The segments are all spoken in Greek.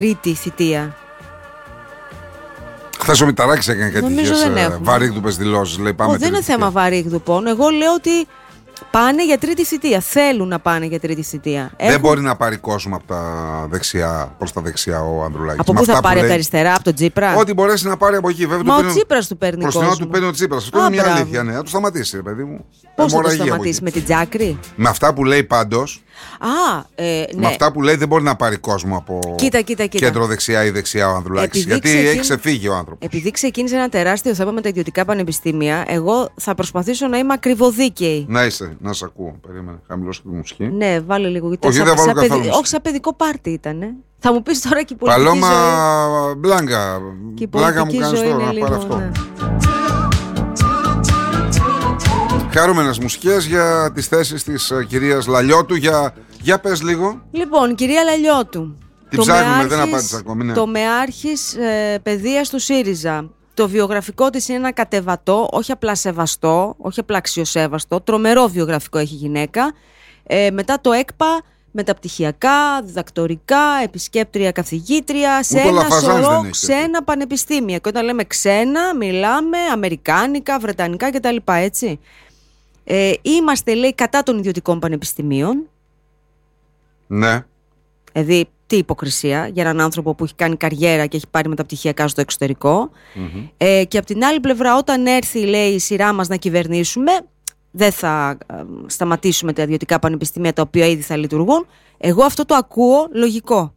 τρίτη θητεία. Χθες ο Μηταράκης έκανε κάτι τέτοιες βαρύγδουπες δηλώσεις. Δεν είναι θέμα βαρύγδουπων. Εγώ λέω ότι πάνε για τρίτη θητεία. Θέλουν να πάνε για τρίτη θητεία. Δεν μπορεί να πάρει κόσμο από τα δεξιά προς τα δεξιά ο Ανδρουλάκης. Από πού θα πάρει, από τα αριστερά, από τον Τσίπρα? Ό,τι μπορέσει να πάρει από εκεί. Μα ο Τσίπρας του παίρνει κόσμο. Προς την του παίρνει ο Τσίπρας. Αυτό είναι μια αλήθεια. Ναι. Θα το σταματήσει, ρε παιδί μου. Πώς θα το σταματήσει, με την Τζάκρη? Με αυτά που λέει πάντως. Ναι. Με αυτά που λέει δεν μπορεί να πάρει κόσμο από κέντρο δεξιά ή δεξιά ο Ανδρουλάκης. Γιατί έχει ξεφύγει ο άνθρωπος. Επειδή ξεκίνησε ένα τεράστιο θέμα με τα ιδιωτικά πανεπιστήμια, εγώ θα προσπαθήσω να είμαι ακριβοδίκαιη. Να σε ακούω. Περίμενε. Χαμηλώσω τη μουσική. Ναι, βάλε λίγο. Γιατί όχι, δεν βάλω καθόλου. Όχι, σαν παιδικό πάρτι ήταν. Θα μου πεις τώρα και η πολιτική Παλώμα ζωή. Μπλάγκα. Μπλάγκα μου κάνεις τώρα να πάρει αυτό. Ναι. Χαρούμενες μουσικές για τις θέσεις της κυρίας Λαλιώτου. Για πες λίγο. Λοιπόν, κυρία Λαλιώτου. Την ψάχνουμε, δεν απάντησα ακόμη. Ναι. Το μεάρχης παιδείας του ΣΥΡΙΖΑ. Το βιογραφικό της είναι ένα κατεβατό, όχι απλά σεβαστό, όχι απλά αξιοσέβαστο. Τρομερό βιογραφικό έχει γυναίκα. Μετά το ΕΚΠΑ, μεταπτυχιακά, διδακτορικά, επισκέπτρια καθηγήτρια, σε ένα πανεπιστήμιο. Και όταν λέμε ξένα, μιλάμε αμερικάνικα, βρετανικά κτλ. Έτσι. Είμαστε, λέει, κατά των ιδιωτικών πανεπιστημίων. Ναι. Δηλαδή, τι υποκρισία για έναν άνθρωπο που έχει κάνει καριέρα και έχει πάρει μεταπτυχιακά στο εξωτερικό. Και από την άλλη πλευρά, όταν έρθει, λέει, η σειρά μας να κυβερνήσουμε, δεν θα σταματήσουμε τα ιδιωτικά πανεπιστήμια τα οποία ήδη θα λειτουργούν. Εγώ αυτό το ακούω λογικό.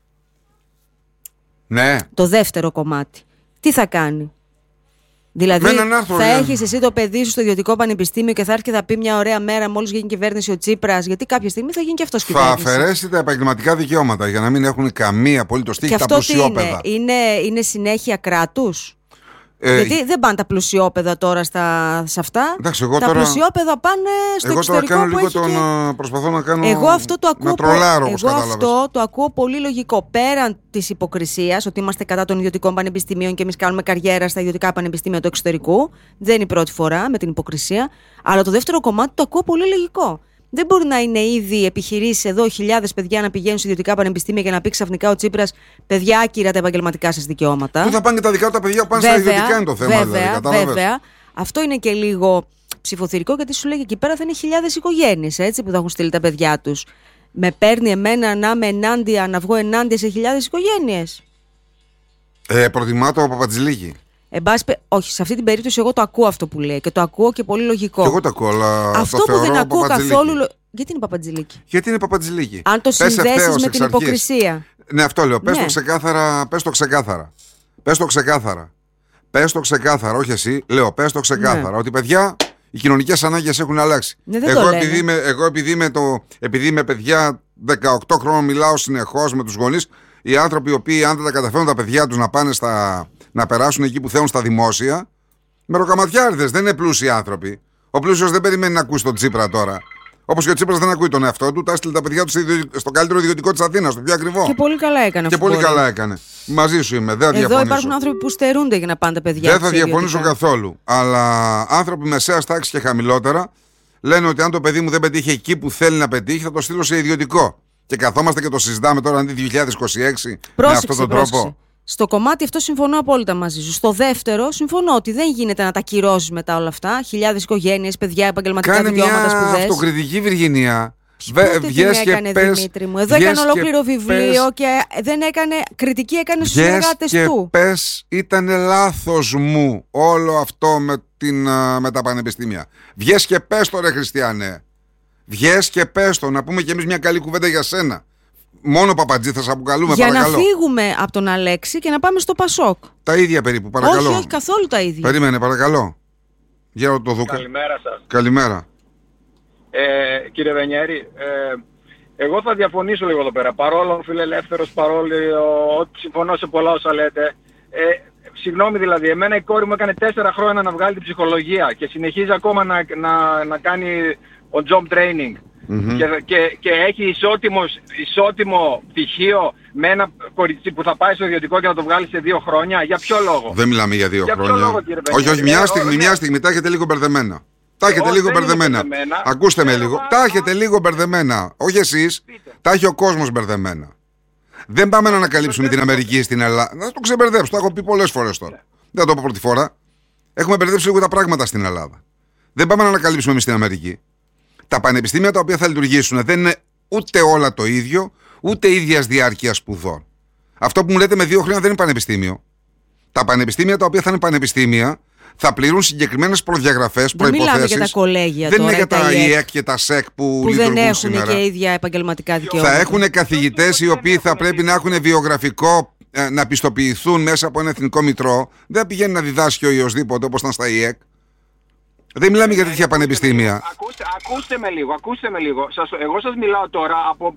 Ναι. Το δεύτερο κομμάτι. Τι θα κάνει? Δηλαδή θα έχεις εσύ το παιδί σου στο ιδιωτικό πανεπιστήμιο και θα έρθει και θα πει μια ωραία μέρα μόλις γίνει κυβέρνηση ο Τσίπρας, γιατί κάποια στιγμή θα γίνει και αυτός κυβέρνηση. Θα αφαιρέσει τα επαγγελματικά δικαιώματα για να μην έχουν καμία απολύτως τύχη τα πλουσιόπαιδα. Είναι συνέχεια κράτους. Γιατί δεν πάνε τα πλουσιόπαιδα τώρα σε αυτά. Εντάξει, τα πλουσιόπαιδα πάνε στο εξωτερικό. Εγώ τώρα κάνω λίγο προσπαθώ να κάνω. Εγώ αυτό το ακούω. Να τρολάρω, όπως κατάλαβες. Αυτό το ακούω πολύ λογικό. Πέραν της υποκρισίας, ότι είμαστε κατά των ιδιωτικών πανεπιστημίων και εμείς κάνουμε καριέρα στα ιδιωτικά πανεπιστήμια του εξωτερικού. Δεν είναι η πρώτη φορά με την υποκρισία. Αλλά το δεύτερο κομμάτι το ακούω πολύ λογικό. Δεν μπορεί να είναι ήδη επιχειρήσεις εδώ χιλιάδες παιδιά να πηγαίνουν σε ιδιωτικά πανεπιστήμια και να πει ξαφνικά ο Τσίπρας, παιδιά, άκυρα τα επαγγελματικά σας δικαιώματα. Πού θα πάνε και τα δικά του τα παιδιά που πάνε στα ιδιωτικά είναι το θέμα. Βέβαια. Αυτό είναι και λίγο ψηφοθυρικό, γιατί σου λέει εκεί πέρα θα είναι χιλιάδες οικογένειες που θα έχουν στείλει τα παιδιά τους. Με παίρνει εμένα να βγω ενάντια σε χιλιάδες οικογένειες. Προτιμά το Παπατζηλίκη. Όχι, σε αυτή την περίπτωση εγώ το ακούω αυτό που λέει και το ακούω και πολύ λογικό. Και εγώ το ακούω, αλλά αυτό που δεν ακούω καθόλου. Γιατί είναι Παπατζηλίκη? Γιατί είναι Παπατζηλίκη. Αν το συνδέσεις με την υποκρισία. Ναι, αυτό λέω. Πες το ξεκάθαρα. Πες το ξεκάθαρα, όχι εσύ. Λέω, πες το ξεκάθαρα. Ναι. Ότι παιδιά, οι κοινωνικές ανάγκες έχουν αλλάξει. Ναι, εγώ επειδή είμαι παιδιά 18 χρόνων, μιλάω συνεχώς με τους γονείς. Οι άνθρωποι οι οποίοι, αν δεν τα καταφέρουν τα παιδιά τους να πάνε να περάσουν εκεί που θέλουν στα δημόσια, μεροκαματιάριδες, δεν είναι πλούσιοι άνθρωποι. Ο πλούσιος δεν περιμένει να ακούσει τον Τσίπρα τώρα. Όπως και ο Τσίπρας δεν ακούει τον εαυτό του, τα έστειλε τα παιδιά του στο καλύτερο ιδιωτικό της Αθήνας, το πιο ακριβό. Και πολύ καλά έκανε αυτό. Και πολύ καλά έκανε. Μαζί σου είμαι, δεν θα διαφωνήσω. Εδώ υπάρχουν άνθρωποι που στερούνται για να πάνε τα παιδιά. Δεν θα διαφωνήσω καθόλου. Αλλά άνθρωποι μεσαίας τάξης και χαμηλότερα λένε ότι αν το παιδί μου δεν πετύχει εκεί που θέλει να πετύχει, θα το στείλω σε ιδιωτικό. Και καθόμαστε και το συζητάμε τώρα αντί 2026 με αυτόν τον τρόπο. Στο κομμάτι αυτό συμφωνώ απόλυτα μαζί σου. Στο δεύτερο, συμφωνώ ότι δεν γίνεται να τα κυρώσεις μετά όλα αυτά. Χιλιάδες οικογένειες, παιδιά, επαγγελματικά δικαιώματα, σπουδές. Κάνε μια αυτοκριτική, Βυργινία. Βγες και πες, Δημήτρη μου. Εδώ έκανε ολόκληρο βιβλίο και δεν έκανε κριτική, έκανε στους εργάτες του. Και πες, ήταν λάθος μου όλο αυτό με τα πανεπιστήμια. Βγες και πες το, ρε Χριστιανέ. Βγες και πες το, να πούμε κι εμείς μια καλή κουβέντα για σένα. Μόνο Παπατζή θα σε αποκαλούμε, για παρακαλώ. Να φύγουμε από τον Αλέξη και να πάμε στο Πασόκ. Τα ίδια περίπου, παρακαλώ. Όχι, καθόλου τα ίδια. Περίμενε, παρακαλώ. Για το Δούκα. Καλημέρα σας. Καλημέρα. Κύριε Βενιέρη, εγώ θα διαφωνήσω λίγο εδώ πέρα. Παρόλο φιλελεύθερος, παρόλο ότι συμφωνώ σε πολλά όσα λέτε. Συγγνώμη δηλαδή, εμένα η κόρη μου έκανε 4 χρόνια να βγάλει την ψυχολογία και συνεχίζει ακόμα να κάνει on job training. Και έχει ισότιμο πτυχίο με ένα κοριτσί που θα πάει στο ιδιωτικό και να το βγάλει σε 2 χρόνια. Για ποιο λόγο? Δεν μιλάμε για 2 χρόνια. Ποιο λόγο, όχι, μια στιγμή, τα έχετε λίγο μπερδεμένα. Τα έχετε λίγο μπερδεμένα. Ακούστε με λίγο. Τα έχετε λίγο μπερδεμένα. Όχι εσείς, τα έχει ο κόσμος μπερδεμένα. Δεν πάμε να ανακαλύψουμε την Αμερική στην Ελλάδα. Να το ξεμπερδέψω, το έχω πει πολλές φορές τώρα. Δεν το πω πρώτη φορά. Έχουμε μπερδέψει λίγο τα πράγματα στην Ελλάδα. Δεν πάμε να ανακαλύψουμε εμείς την Αμερική. Τα πανεπιστήμια τα οποία θα λειτουργήσουν δεν είναι ούτε όλα το ίδιο, ούτε ίδιας διάρκειας σπουδών. Αυτό που μου λέτε με 2 χρόνια δεν είναι πανεπιστήμιο. Τα πανεπιστήμια τα οποία θα είναι πανεπιστήμια θα πληρούν συγκεκριμένες προδιαγραφές, προϋποθέσεις. Δεν μιλάμε για τα κολέγια δεν τώρα. είναι για τα ΙΕΚ και τα ΣΕΚ που λειτουργούν δεν έχουν σήμερα. και ίδια επαγγελματικά δικαιώματα. Θα έχουν καθηγητές οι οποίοι θα πρέπει να έχουν βιογραφικό, να πιστοποιηθούν μέσα από ένα εθνικό μητρό. Δεν πηγαίνει να διδάσκει ο οποιοσδήποτε όπως ήταν στα ΙΕΚ. Δεν μιλάμε για τέτοια πανεπιστήμια. Ακούστε με λίγο. Εγώ σας μιλάω τώρα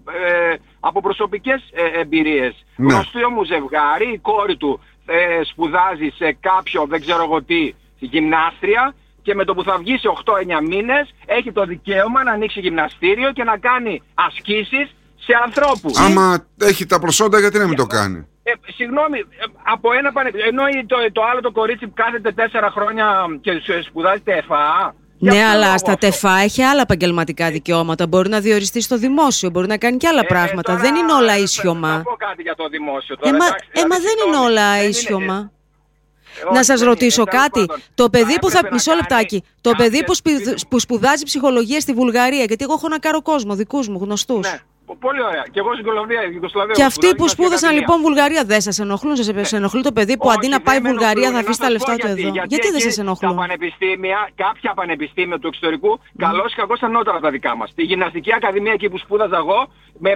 από προσωπικές εμπειρίες. Ναι. Γνωστό μου ζευγάρι, η κόρη του σπουδάζει σε κάποιο, δεν ξέρω εγώ τι, γυμνάστρια, και με το που θα βγει σε 8-9 μήνες έχει το δικαίωμα να ανοίξει γυμναστήριο και να κάνει ασκήσεις σε ανθρώπους. Άμα έχει τα προσόντα, γιατί να μην το κάνει. Συγγνώμη, από ένα ενώ το άλλο το κορίτσι που κάθεται 4 χρόνια και σπουδάζει ΤΕΦΑ. Ναι, αλλά στα ΤΕΦΑ έχει άλλα επαγγελματικά δικαιώματα. Μπορεί να διοριστεί στο δημόσιο, μπορεί να κάνει και άλλα πράγματα. Τώρα, δεν είναι όλα ίσιωμα. Να πω κάτι για το δημόσιο τώρα. Μα δεν είναι όλα ίσιωμα. Να σας ρωτήσω κάτι. Το παιδί που θα. Μισό λεπτάκι. Το παιδί που σπουδάζει ψυχολογία στη Βουλγαρία, γιατί εγώ έχω να κάνω κόσμο, δικούς μου, γνωστούς. Ναι. Πολύ ωραία. Και εγώ στην Ιουγκοσλαβία. Και αυτοί που σπούδασαν λοιπόν Βουλγαρία δεν σας ενοχλούν? Σας ενοχλεί το παιδί που αντί να πάει Βουλγαρία θα αφήσει τα λεφτά του εδώ? Γιατί δεν σας ενοχλούν? Κάποια πανεπιστήμια του εξωτερικού, καλώς ή κακώς ανώτερα τα δικά μας. Τη γυμναστική ακαδημία εκεί που σπούδαζα εγώ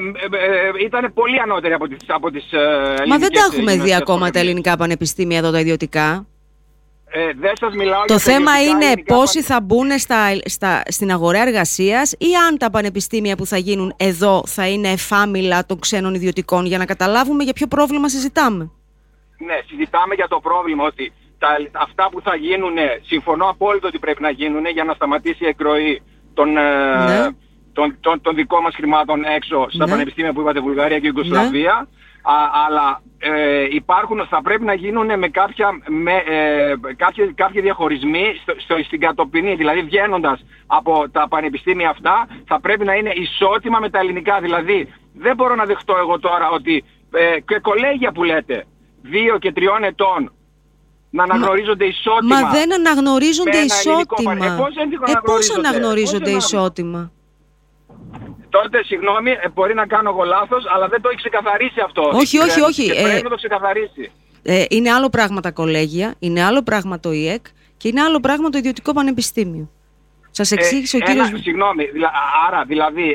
ήταν πολύ ανώτερη από τις ελληνικές. Μα δεν τα έχουμε δει ακόμα τα ελληνικά πανεπιστήμια εδώ, τα ιδιωτικά. Δεν σας μιλάω το για θέμα είναι πόσοι θα θα μπουν στην αγορά εργασίας, ή αν τα πανεπιστήμια που θα γίνουν εδώ θα είναι εφάμιλα των ξένων ιδιωτικών, για να καταλάβουμε για ποιο πρόβλημα συζητάμε. Ναι, συζητάμε για το πρόβλημα ότι αυτά που θα γίνουν, συμφωνώ απόλυτα ότι πρέπει να γίνουν για να σταματήσει η εκροή των δικών μας χρημάτων έξω στα πανεπιστήμια που είπατε, Βουλγαρία και Ιουγκοσλαβία. Αλλά θα πρέπει να γίνουν με κάποιοι διαχωρισμοί στην κατοπινή. Δηλαδή βγαίνοντας από τα πανεπιστήμια αυτά θα πρέπει να είναι ισότιμα με τα ελληνικά. Δηλαδή δεν μπορώ να δεχτώ εγώ τώρα ότι και κολέγια που λέτε 2 και 3 ετών να αναγνωρίζονται ισότιμα. Μα δεν αναγνωρίζονται ισότιμα. Πώς αναγνωρίζονται ισότιμα? Τότε, συγγνώμη, μπορεί να κάνω εγώ λάθος, αλλά δεν το έχει ξεκαθαρίσει αυτό. Όχι. Και πρέπει να το ξεκαθαρίσει. Είναι άλλο πράγμα τα κολέγια, είναι άλλο πράγμα το ΙΕΚ και είναι άλλο πράγμα το ιδιωτικό πανεπιστήμιο. Σας εξήγησε ο κύριος... Συγγνώμη, άρα δηλαδή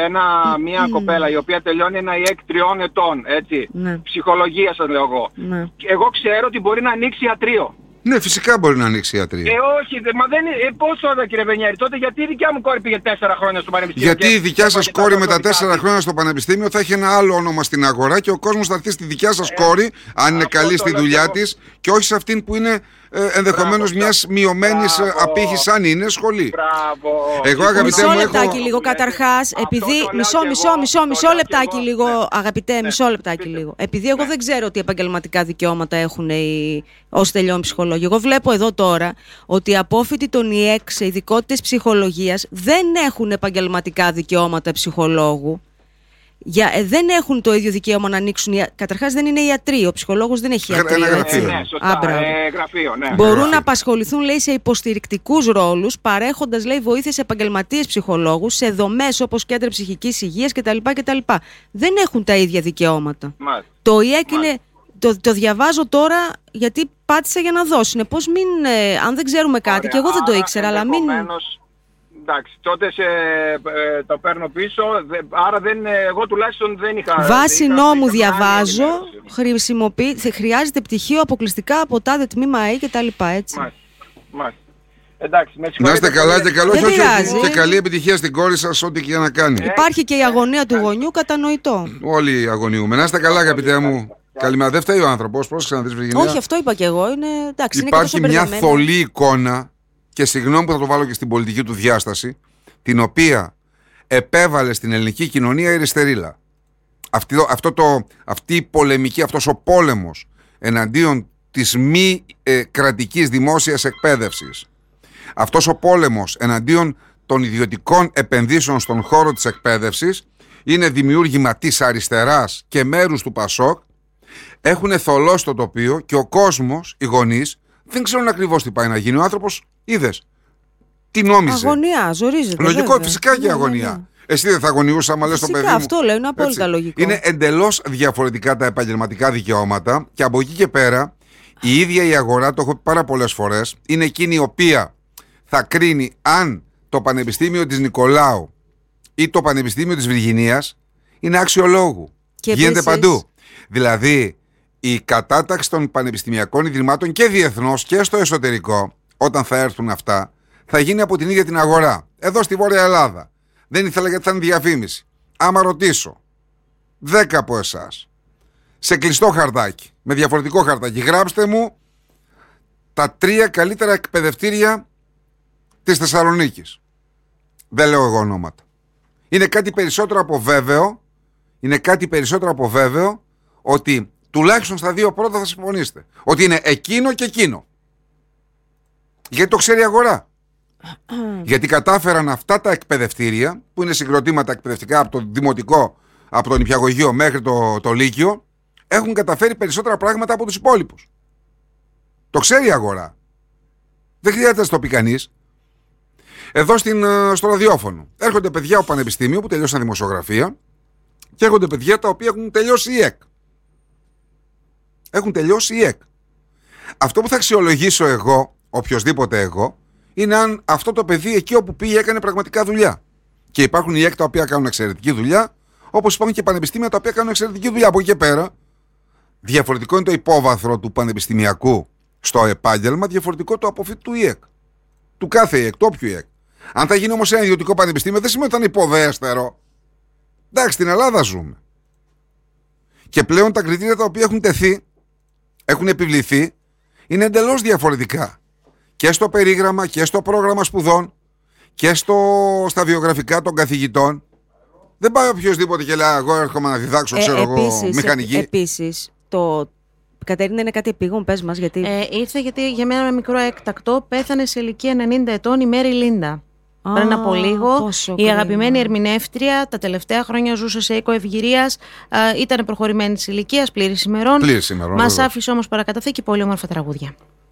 μια κοπέλα η οποία τελειώνει ένα ΙΕΚ 3 ετών, έτσι, ψυχολογία σας λέω εγώ. Ναι. Εγώ ξέρω ότι μπορεί να ανοίξει ιατρείο. Ναι, φυσικά μπορεί να ανοίξει ιατρείο. Όχι, μα δεν είναι. Πώς τώρα, κύριε Βενιέρη, τότε γιατί η δικιά μου κόρη πήγε 4 χρόνια στο πανεπιστήμιο? Γιατί η δικιά σας κόρη με τα 4 χρόνια στο πανεπιστήμιο θα έχει ένα άλλο όνομα στην αγορά και ο κόσμος θα έρθει στη δικιά σας κόρη, αν είναι καλή στη δουλειά της, και όχι σε αυτήν που είναι ενδεχομένως μιας μειωμένης απήχης, αν είναι σχολή. Εγώ, αγαπητέ μου, μισό λεπτάκι λίγο, καταρχάς, επειδή. Μισό λεπτάκι λίγο, αγαπητέ, μισό λεπτάκι λίγο. Επειδή εγώ δεν ξέρω τι επαγγελματικά δικαιώματα έχουν όσοι τελειώνουν ψυχολόγοι. Εγώ βλέπω εδώ τώρα ότι οι απόφοιτοι των ΙΕΚ σε ειδικότητες ψυχολογίας δεν έχουν επαγγελματικά δικαιώματα ψυχολόγου. Δεν έχουν το ίδιο δικαίωμα να ανοίξουν. Καταρχάς δεν είναι ιατροί. Ο ψυχολόγος δεν έχει ιατρείο. Γραφείο, ναι. Μπορούν να απασχοληθούν, λέει, σε υποστηρικτικούς ρόλους, παρέχοντας, λέει, βοήθεια σε επαγγελματίες ψυχολόγους, σε δομές όπως κέντρα ψυχικής υγείας κτλ. Δεν έχουν τα ίδια δικαιώματα. Το ΙΕΚ είναι. Το διαβάζω τώρα γιατί πάτησα για να δω. Συνεπώς αν δεν ξέρουμε κάτι, και εγώ δεν το ήξερα, αλλά μην... Εντάξει, τότε το παίρνω πίσω, άρα εγώ τουλάχιστον δεν είχα... Βάσει νόμου διαβάζω, χρειάζεται πτυχίο αποκλειστικά από τάδε τμήμα A και τα λοιπά, έτσι. Μάλιστα. Εντάξει, να είστε καλά και καλώς, και καλή επιτυχία στην κόρη σας, ό,τι και να κάνει. Υπάρχει και η αγωνία του γονιού, κατανοητό. Όλοι αγωνιούμε. Να είστε καλά, αγαπητέ μου. Καλημέρα. Δεν φταίει ο άνθρωπος, πρόσεξε να δεις, Βυργινία. Όχι, αυτό είπα και εγώ. Υπάρχει μια θολή εικόνα, και συγγνώμη που θα το βάλω και στην πολιτική του διάσταση, την οποία επέβαλε στην ελληνική κοινωνία η Αριστερίλα. Αυτή η πολεμική, αυτός ο πόλεμος εναντίον της μη κρατικής δημόσιας εκπαίδευσης, αυτός ο πόλεμος εναντίον των ιδιωτικών επενδύσεων στον χώρο της εκπαίδευσης, είναι δημιούργημα της αριστεράς και μέρους του Πασόκ, έχουν θολώσει το τοπίο και ο κόσμος, οι γονείς, δεν ξέρουν ακριβώς τι πάει να γίνει. Ο άνθρωπος, είδες, τι νόμιζε. Αγωνία, ζορίζεται. Λογικό, βέβαια. φυσικά και αγωνία. Ναι. Εσύ δεν θα αγωνιούσε άμα λες το παιδί μου. Αυτό λέω, είναι απόλυτα έτσι λογικό. Είναι εντελώς διαφορετικά τα επαγγελματικά δικαιώματα και από εκεί και πέρα η ίδια η αγορά, το έχω πει πάρα πολλές φορές, είναι εκείνη η οποία θα κρίνει αν το Πανεπιστήμιο της Νικολάου ή το Πανεπιστήμιο της Βυργινίας είναι άξιο λόγου. Και γίνεται παντού. Δηλαδή, η κατάταξη των πανεπιστημιακών ιδρυμάτων και διεθνώς και στο εσωτερικό, όταν θα έρθουν αυτά, θα γίνει από την ίδια την αγορά. Εδώ στη Βόρεια Ελλάδα. Δεν ήθελα γιατί θα είναι διαφήμιση. Άμα ρωτήσω 10 από εσάς, σε κλειστό χαρτάκι, με διαφορετικό χαρτάκι, γράψτε μου τα 3 καλύτερα εκπαιδευτήρια της Θεσσαλονίκης. Δεν λέω εγώ ονόματα. Είναι κάτι περισσότερο από βέβαιο, ότι τουλάχιστον στα 2 πρώτα θα συμφωνήσετε. Ότι είναι εκείνο και εκείνο. Γιατί το ξέρει η αγορά. Γιατί κατάφεραν αυτά τα εκπαιδευτήρια, που είναι συγκροτήματα εκπαιδευτικά από το δημοτικό, από το νηπιαγωγείο μέχρι το λύκειο, έχουν καταφέρει περισσότερα πράγματα από τους υπόλοιπους. Το ξέρει η αγορά. Δεν χρειάζεται να το πει κανείς. Εδώ στο ραδιόφωνο έρχονται παιδιά από πανεπιστήμιο που τελειώσαν δημοσιογραφία και έρχονται παιδιά τα οποία έχουν τελειώσει η ΕΚ. Αυτό που θα αξιολογήσω εγώ, οποιοσδήποτε εγώ, είναι αν αυτό το παιδί εκεί όπου πήγε έκανε πραγματικά δουλειά. Και υπάρχουν οι ΕΚ τα οποία κάνουν εξαιρετική δουλειά, όπως υπάρχουν και πανεπιστήμια τα οποία κάνουν εξαιρετική δουλειά. Από εκεί και πέρα, διαφορετικό είναι το υπόβαθρο του πανεπιστημιακού στο επάγγελμα, διαφορετικό το αποφύτου του ΙΕΚ. Του κάθε ΙΕΚ, του όποιου ΙΕΚ. Αν θα γίνει όμως ένα ιδιωτικό πανεπιστήμιο, δεν σημαίνει ότι θα είναι υποδέστερο. Εντάξει, στην Ελλάδα ζούμε. Και πλέον τα κριτήρια τα οποία έχουν τεθεί, έχουν επιβληθεί, είναι εντελώς διαφορετικά. Και στο περίγραμμα και στο πρόγραμμα σπουδών και στα βιογραφικά των καθηγητών. Δεν πάει οποιοδήποτε και λέει εγώ έρχομαι να διδάξω, μηχανική. Επίσης, Κατερίνα, είναι κάτι επίγον, πες μας γιατί. Ήρθε γιατί για μένα ένα μικρό έκτακτο, πέθανε σε ηλικία 90 ετών η Μέρη Λίντα. Πριν από λίγο, η αγαπημένη ερμηνεύτρια, τα τελευταία χρόνια ζούσε σε οίκο ευγυρίας, ήταν προχωρημένη της ηλικίας, πλήρης ημερών. Μας άφησε όμως παρακαταθήκη πολύ όμορφα τραγούδια.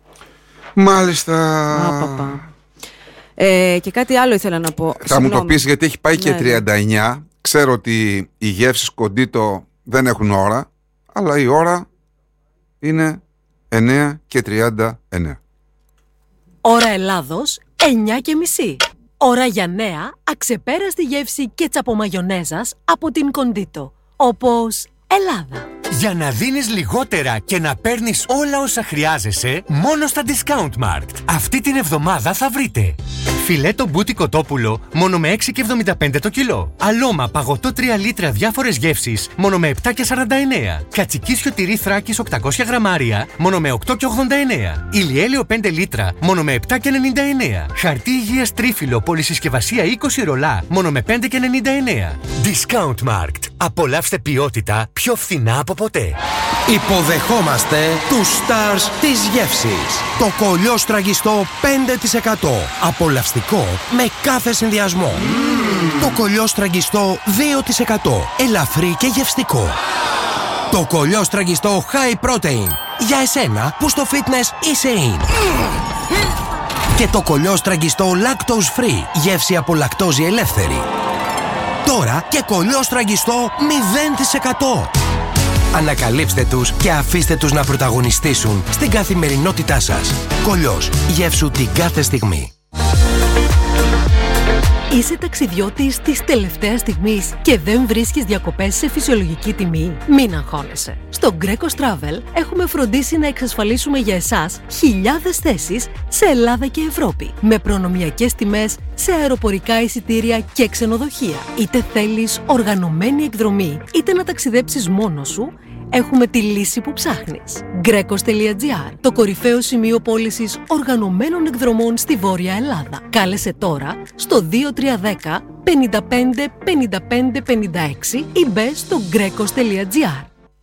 Μάλιστα. Και κάτι άλλο ήθελα να πω. Θα μου το πεις γιατί έχει πάει και 39. Ξέρω ότι οι γεύσεις κοντίτο δεν έχουν ώρα, αλλά η ώρα είναι 9:39. Ώρα Ελλάδος 9:30. Ώρα για νέα, αξεπέραστη γεύση κέτσαπο μαγιονέζας από την Κοντίτο. Όπως Ελλάδα. Για να δίνεις λιγότερα και να παίρνεις όλα όσα χρειάζεσαι, μόνο στα Discount Markt. Αυτή την εβδομάδα θα βρείτε φιλέτο μπούτι κοτόπουλο μόνο με 6,75 το κιλό. Αλώμα παγωτό 3 λίτρα διάφορες γεύσεις μόνο με 7,49. Κατσικίσιο τυρί Θράκης 800 γραμμάρια μόνο με 8,89. Ηλιέλαιο 5 λίτρα μόνο με 7,99. Χαρτί υγείας τρίφυλλο πολυσυσκευασία 20 ρολά μόνο με 5,99. Discount Markt. Απολαύστε ποιότητα πιο φθηνά από ποτέ. Υποδεχόμαστε τους stars της γεύσης. Το κολλιό στραγγιστό 5%. Απολαυστικό με κάθε συνδυασμό. Το κολλιό στραγγιστό 2%. Ελαφρύ και γευστικό. Το κολλιό στραγγιστό high protein. Για εσένα που στο fitness είσαι in. Και το κολλιό στραγγιστό lactose free. Γεύση από λακτόζη ελεύθερη. Τώρα και κολλιό στραγγιστό 0%. Ανακαλύψτε τους και αφήστε τους να πρωταγωνιστήσουν στην καθημερινότητά σας. Κολλιός. Γεύσου την κάθε στιγμή. Είσαι ταξιδιώτης της τελευταίας στιγμής και δεν βρίσκεις διακοπές σε φυσιολογική τιμή? Μην αγχώνεσαι. Στο Greco Travel έχουμε φροντίσει να εξασφαλίσουμε για εσάς χιλιάδες θέσεις σε Ελλάδα και Ευρώπη, με προνομιακές τιμές σε αεροπορικά εισιτήρια και ξενοδοχεία. Είτε θέλεις οργανωμένη εκδρομή, είτε να ταξιδέψεις μόνος σου, έχουμε τη λύση που ψάχνεις. Grecos.gr, το κορυφαίο σημείο πώλησης οργανωμένων εκδρομών στη Βόρεια Ελλάδα. Κάλεσε τώρα στο 2310 55 55 56 ή μπες στο Grecos.gr.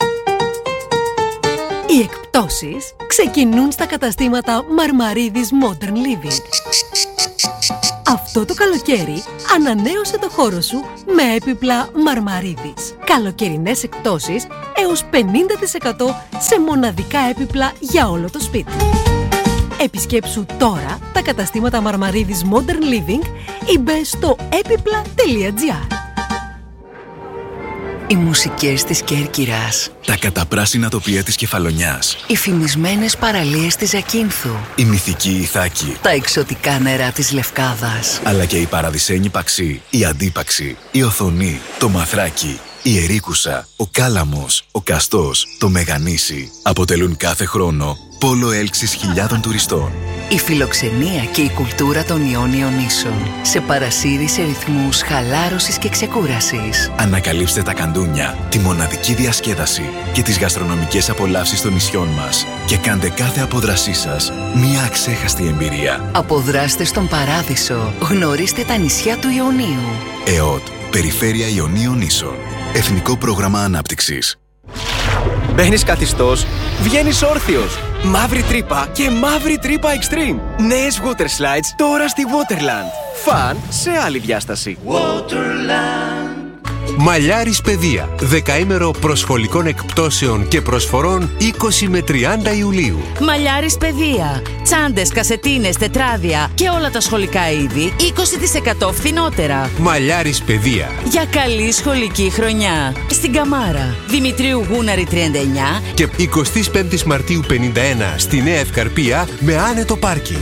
Οι εκπτώσεις ξεκινούν στα καταστήματα Μαρμαρίδης Modern Living. Αυτό το καλοκαίρι ανανέωσε το χώρο σου με έπιπλα Μαρμαρίδης. Καλοκαιρινές εκπτώσεις έως 50% σε μοναδικά έπιπλα για όλο το σπίτι. Επισκέψου τώρα τα καταστήματα Μαρμαρίδης Modern Living ή μπες στο έπιπλα.gr. Οι μουσικές της Κέρκυρας, τα καταπράσινα τοπία της Κεφαλονιάς, οι φημισμένες παραλίες της Ζακίνθου, η μυθική Ιθάκη, τα εξωτικά νερά της Λευκάδας, αλλά και η παραδεισένη Παξή, η Αντίπαξη, η Οθονή, το Μαθράκι, η Ερίκουσα, ο Κάλαμος, ο Καστός, το Μεγανήσι αποτελούν κάθε χρόνο πόλο έλξης χιλιάδων τουριστών. Η φιλοξενία και η κουλτούρα των Ιόνιων Νήσων σε παρασύρει σε ρυθμούς χαλάρωσης και ξεκούρασης. Ανακαλύψτε τα καντούνια, τη μοναδική διασκέδαση και τις γαστρονομικές απολαύσεις των νησιών μας και κάντε κάθε απόδρασή σας μία αξέχαστη εμπειρία. Αποδράστε στον Παράδεισο. Γνωρίστε τα νησιά του Ιωνίου. ΕΟΤ, Περιφέρεια Ιωνίων Νήσων. Εθνικό Πρόγραμμα Ανάπτυξης. Μπαίνεις καθιστός, βγαίνεις όρθιος. Μαύρη τρύπα και μαύρη τρύπα extreme. Νέες water slides τώρα στη Waterland. Φαν σε άλλη διάσταση. Waterland. Μαλλιάρης Παιδεία. Δεκαήμερο προσχολικών εκπτώσεων και προσφορών 20 με 30 Ιουλίου. Μαλλιάρης Παιδεία. Τσάντες, κασετίνες, τετράδια και όλα τα σχολικά είδη 20% φθηνότερα. Μαλλιάρης Παιδεία. Για καλή σχολική χρονιά. Στην Καμάρα. Δημητρίου Γούναρη 39 και 25 Μαρτίου 51 στη Νέα Ευκαρπία με άνετο πάρκινγκ.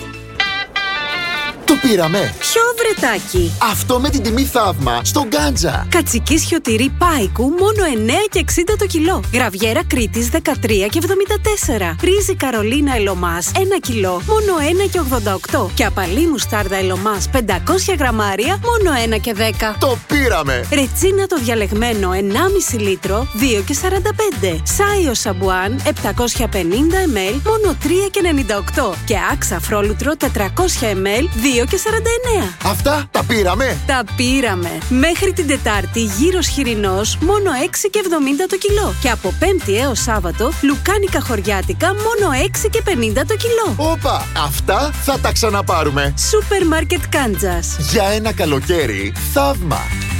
Το πήραμε! Ποιο βρετάκι? Αυτό με την τιμή θαύμα στο Γκάντζα. Κατσική σιωτηρή Πάικου μόνο 9,60 το κιλό. Γραβιέρα Κρήτης 13,74. Ρύζι Καρολίνα Ελωμάς 1 κιλό μόνο 1,88. Και απαλή μουστάρδα Ελωμάς 500 γραμμάρια μόνο 1,10. Το πήραμε! Ρετσίνα το διαλεγμένο 1,5 λίτρο 2,45. Σάιο Σαμπουάν 750 ml μόνο 3,98. Και Άξα Φρόλουτρο 400 ml 2,49. Αυτά τα πήραμε! Τα πήραμε! Μέχρι την Τετάρτη γύρος χοιρινός μόνο 6,70 το κιλό. Και από Πέμπτη έως Σάββατο λουκάνικα χωριάτικα μόνο 6,50 το κιλό. Όπα! Αυτά θα τα ξαναπάρουμε! Σούπερ Μάρκετ Κάντζας. Για ένα καλοκαίρι θαύμα!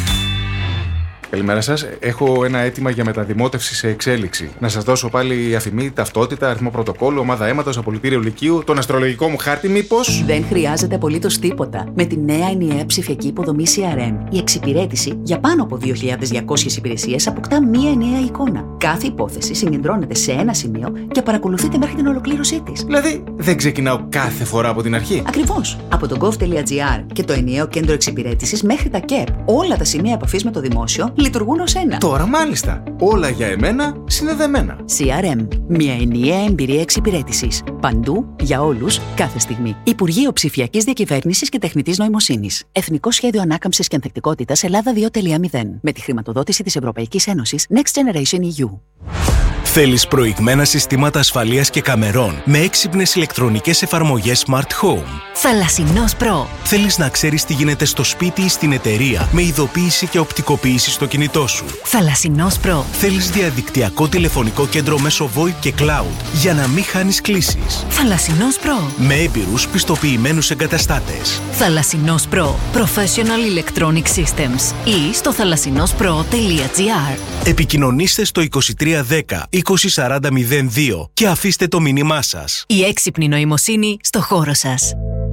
Καλημέρα σας. Έχω ένα αίτημα για μεταδημότευση σε εξέλιξη. Να σας δώσω πάλι αφημί, ταυτότητα, αριθμό πρωτοκόλλου, ομάδα αίματος, απολυτήριο λυκείου, τον αστρολογικό μου χάρτη, μήπως? Δεν χρειάζεται απολύτως τίποτα. Με τη νέα ενιαία ψηφιακή υποδομή CRM, η εξυπηρέτηση για πάνω από 2.200 υπηρεσίες αποκτά μία ενιαία εικόνα. Κάθε υπόθεση συγκεντρώνεται σε ένα σημείο και παρακολουθείται μέχρι την ολοκλήρωσή της. Δηλαδή, δεν ξεκινάω κάθε φορά από την αρχή. Ακριβώς. Από το gov.gr και το ενιαίο κέντρο εξυπηρέτησης μέχρι τα ΚΕΠ, όλα τα σημεία επαφής με το δημόσιο λειτουργούν ως ένα. Τώρα μάλιστα. Όλα για εμένα συνδεδεμένα. CRM. Μια ενιαία εμπειρία εξυπηρέτησης. Παντού, για όλους, κάθε στιγμή. Υπουργείο Ψηφιακής Διακυβέρνησης και Τεχνητής Νοημοσύνης. Εθνικό Σχέδιο Ανάκαμψης και Ανθεκτικότητας Ελλάδα 2.0. Με τη χρηματοδότηση της Ευρωπαϊκής Ένωσης Next Generation EU. Θέλεις προηγμένα συστήματα ασφαλείας και καμερών με έξυπνες ηλεκτρονικές εφαρμογές Smart Home? Θαλασσινός Pro. Θέλεις να ξέρεις τι γίνεται στο σπίτι ή στην εταιρεία με ειδοποίηση και οπτικοποίηση στο κινητό σου? Θαλασσινός Pro. Θέλεις διαδικτυακό τηλεφωνικό κέντρο μέσω VoIP και Cloud για να μην χάνεις κλήσεις? Θαλασσινός Pro. Με έμπειρους πιστοποιημένους εγκαταστάτες. Θαλασσινός Pro. Professional Electronic Systems. Ή στο θαλασσινόspro.gr. Επικοινωνήστε στο 2310 2040 02 και αφήστε το μήνυμά σας. Η έξυπνη νοημοσύνη στο χώρο σας.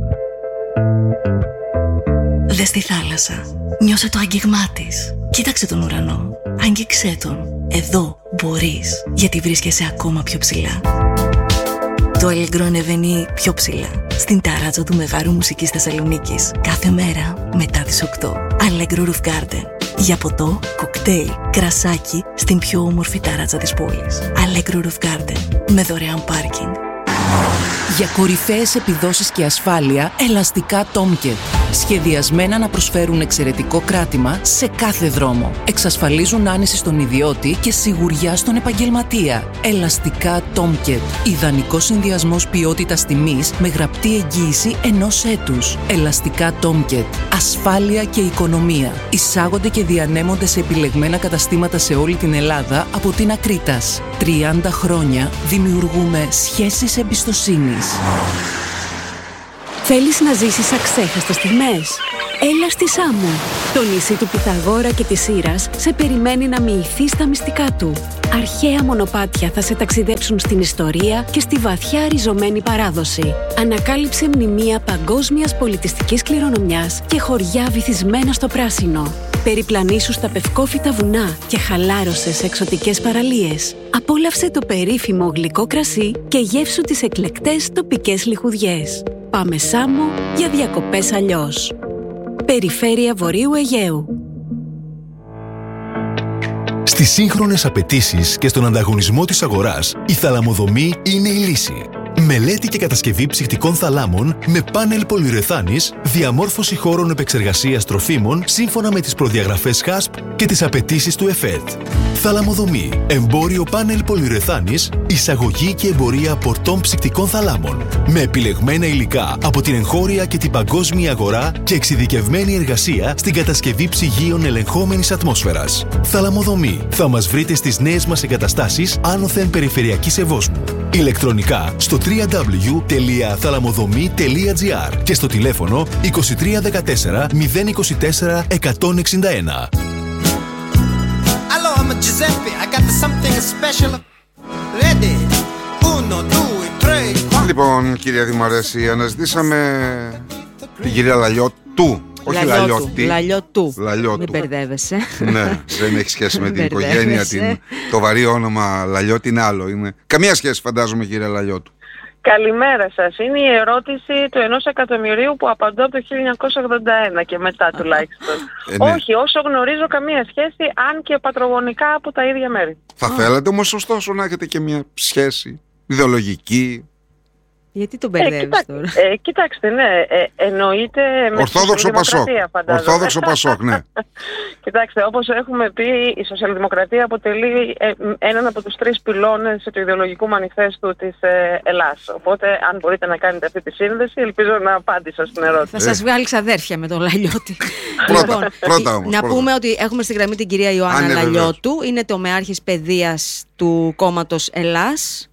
Δες τη θάλασσα. Νιώσε το άγγιγμά της. Κοίταξε τον ουρανό. Άγγιξέ τον. Εδώ μπορείς, γιατί βρίσκεσαι ακόμα πιο ψηλά. Το Allegro ανεβαίνει πιο ψηλά. Στην ταράτσα του Μεγάρου Μουσικής Θεσσαλονίκης. Κάθε μέρα μετά τις 8. Allegro Roof Garden. Για ποτό, κοκτέιλ, κρασάκι στην πιο όμορφη ταράτσα της πόλης. Allegro Roof Garden. Με δωρεάν πάρκινγκ. Για κορυφαίες επιδόσεις και ασφάλεια, ελαστικά Tomcat. Σχεδιασμένα να προσφέρουν εξαιρετικό κράτημα σε κάθε δρόμο. Εξασφαλίζουν άνεση στον ιδιώτη και σιγουριά στον επαγγελματία. Ελαστικά Tomcat. Ιδανικός συνδυασμός ποιότητας τιμής με γραπτή εγγύηση 1 έτους. Ελαστικά Tomcat. Ασφάλεια και οικονομία. Εισάγονται και διανέμονται σε επιλεγμένα καταστήματα σε όλη την Ελλάδα από την Ακρίτας. 30 χρόνια δημιουργούμε σχέσεις εμπιστοσύνης. Θέλεις να ζήσεις αξέχαστες στιγμές? Έλα στη Σάμο. Το νησί του Πυθαγόρα και της Ήρας σε περιμένει να μοιηθείς στα μυστικά του. Αρχαία μονοπάτια θα σε ταξιδέψουν στην ιστορία και στη βαθιά ριζωμένη παράδοση. Ανακάλυψε μνημεία παγκόσμιας πολιτιστικής κληρονομιάς και χωριά βυθισμένα στο πράσινο. Περιπλανήσου στα πευκόφυτα βουνά και χαλάρωσε σε εξωτικές παραλίες. Απόλαυσε το περίφημο γλυκό κρασί και γεύσου τις εκλεκτές τοπικές λιχουδιές. Πάμε Σάμο για διακοπές αλλιώς. Περιφέρεια Βορείου Αιγαίου. Στις σύγχρονες απαιτήσεις και στον ανταγωνισμό της αγοράς, η θαλαμοδομή είναι η λύση. Μελέτη και κατασκευή ψυχτικών θαλάμων με πάνελ πολυουρεθάνης, διαμόρφωση χώρων επεξεργασίας τροφίμων σύμφωνα με τις προδιαγραφές HASP και τις απαιτήσεις του ΕΦΕΤ. Θαλαμοδομή, εμπόριο πάνελ πολυουρεθάνης, εισαγωγή και εμπορία πορτών ψυχτικών θαλάμων. Με επιλεγμένα υλικά από την εγχώρια και την παγκόσμια αγορά και εξειδικευμένη εργασία στην κατασκευή ψυγείων ελεγχόμενης ατμόσφαιρας. Θαλαμοδομή. Θα μας βρείτε στις νέες μας εγκαταστάσεις άνωθεν περιφερειακής Ευόσμου. Ηλεκτρονικά στο www.thalamodhomi.gr και στο τηλέφωνο 2314 024 161. Λοιπόν, κυρία Δημαρέση, αναζητήσαμε την κυρία Λαλιώτου. Όχι Λαλιώτου. Λαλιώτου. Μην μπερδεύεσαι. Ναι, δεν έχει σχέση με την οικογένεια. Το βαρύ όνομα Λαλιώτη είναι άλλο. Είναι. Καμία σχέση, φαντάζομαι, κυρία Λαλιώτου. Καλημέρα σας. Είναι η ερώτηση του 1 εκατομμυρίου που απαντώ από το 1981 και μετά τουλάχιστον. Ναι. Όχι, όσο γνωρίζω καμία σχέση, αν και πατρογονικά από τα ίδια μέρη. Θα θέλατε όμως ωστόσο να έχετε και μια σχέση ιδεολογική? Γιατί τον μπερδεύεις τώρα? Κοιτάξτε, ναι, εννοείται με Ορθόδοξο Πασόκ. Ορθόδοξο Πασόκ, ναι. Κοιτάξτε, όπως έχουμε πει, η σοσιαλδημοκρατία αποτελεί έναν από τους 3 πυλώνες του ιδεολογικού μανιφέστου της Ελλάς. Οπότε, αν μπορείτε να κάνετε αυτή τη σύνδεση, ελπίζω να απάντησα στην ερώτηση. Θα σας βγάλει ξαδέρφια με τον Λαλιώτη. Πρώτα όμως. Να πούμε ότι έχουμε στη γραμμή την κυρία Ιωάννα Λαλιώτου. Είναι τομεάρχης παιδείας του κόμματος Ελλάς.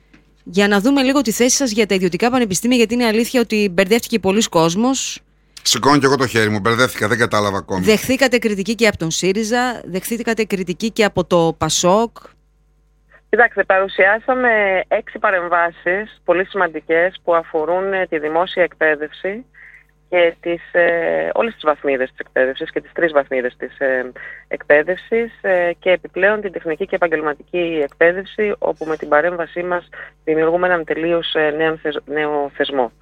Για να δούμε λίγο τη θέση σας για τα ιδιωτικά πανεπιστήμια, γιατί είναι αλήθεια ότι μπερδεύτηκε πολλοί κόσμος. Σηκώνω και εγώ το χέρι μου, μπερδεύτηκα, δεν κατάλαβα ακόμη. Δεχθήκατε κριτική και από τον ΣΥΡΙΖΑ, δεχθήκατε κριτική και από το ΠΑΣΟΚ. Κοιτάξτε, παρουσιάσαμε 6 παρεμβάσεις πολύ σημαντικές που αφορούν τη δημόσια εκπαίδευση και όλες τις βαθμίδες της εκπαίδευσης και τις 3 βαθμίδες της εκπαίδευσης και επιπλέον την τεχνική και επαγγελματική εκπαίδευση, όπου με την παρέμβασή μας δημιουργούμε έναν τελείως νέο θεσμό.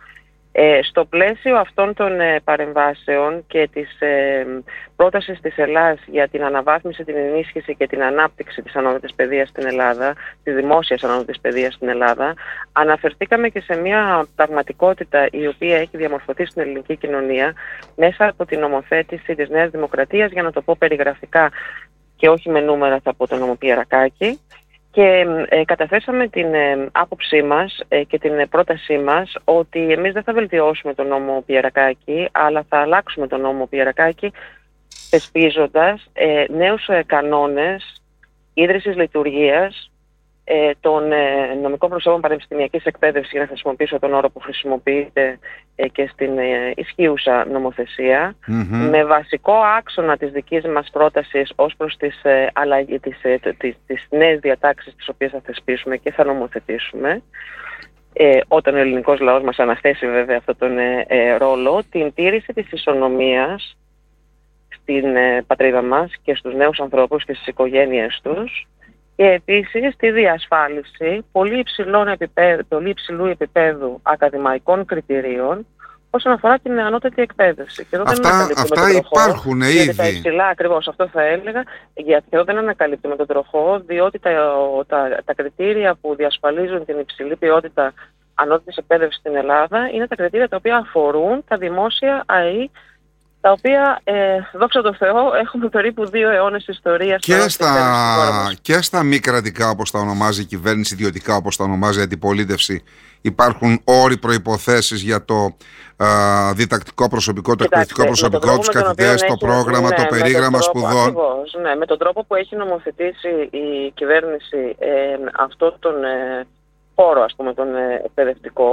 Στο πλαίσιο αυτών των παρεμβάσεων και της πρότασης της Ελλάς για την αναβάθμιση, την ενίσχυση και την ανάπτυξη της ανώτατης παιδείας στην Ελλάδα, της δημόσιας ανώτατης παιδείας στην Ελλάδα, αναφερθήκαμε και σε μια πραγματικότητα η οποία έχει διαμορφωθεί στην ελληνική κοινωνία μέσα από την νομοθέτηση της Νέας Δημοκρατίας, για να το πω περιγραφικά και όχι με νούμερα, θα πω το νόμο Πιερακάκη. Και καταθέσαμε την άποψή μας και την πρότασή μας ότι εμείς δεν θα βελτιώσουμε τον νόμο Πιερακάκη, αλλά θα αλλάξουμε τον νόμο Πιερακάκη θεσπίζοντας νέους κανόνες ίδρυσης λειτουργίας των νομικών προσώπων πανεπιστημιακής εκπαίδευσης, για να χρησιμοποιήσω τον όρο που χρησιμοποιείται και στην ισχύουσα νομοθεσία, με βασικό άξονα της δικής μας πρότασης ως προς τις νέες διατάξεις τις οποίες θα θεσπίσουμε και θα νομοθετήσουμε, όταν ο ελληνικός λαός μας αναθέσει βέβαια αυτόν τον ρόλο, την τήρηση της ισονομίας στην πατρίδα μας και στους νέους ανθρώπους και στις οικογένειες τους, και επίσης τη διασφάλιση πολύ υψηλού επίπεδου ακαδημαϊκών κριτηρίων όσον αφορά την ανώτατη εκπαίδευση. Και εδώ αυτά υπάρχουν ήδη. Γιατί τα υψηλά, ακριβώς αυτό θα έλεγα, γιατί εδώ δεν ανακαλύπτουμε τον τροχό, διότι τα κριτήρια που διασφαλίζουν την υψηλή ποιότητα ανώτατης εκπαίδευσης στην Ελλάδα είναι τα κριτήρια τα οποία αφορούν τα δημόσια ΑΕΗ, τα οποία, δόξα τω Θεώ, έχουμε περίπου 2 αιώνες ιστορίας. Και στα μη κρατικά, όπως τα ονομάζει η κυβέρνηση, ιδιωτικά όπως τα ονομάζει η αντιπολίτευση, υπάρχουν όροι, προϋποθέσεις για το διδακτικό προσωπικό, το εκπαιδευτικό προσωπικό, τους καθηγητές, το πρόγραμμα, το περίγραμμα σπουδών. Ακριβώς, ναι, με τον τρόπο που έχει νομοθετήσει η κυβέρνηση αυτόν τον χώρο, ας πούμε, τον εκπαιδευτικό,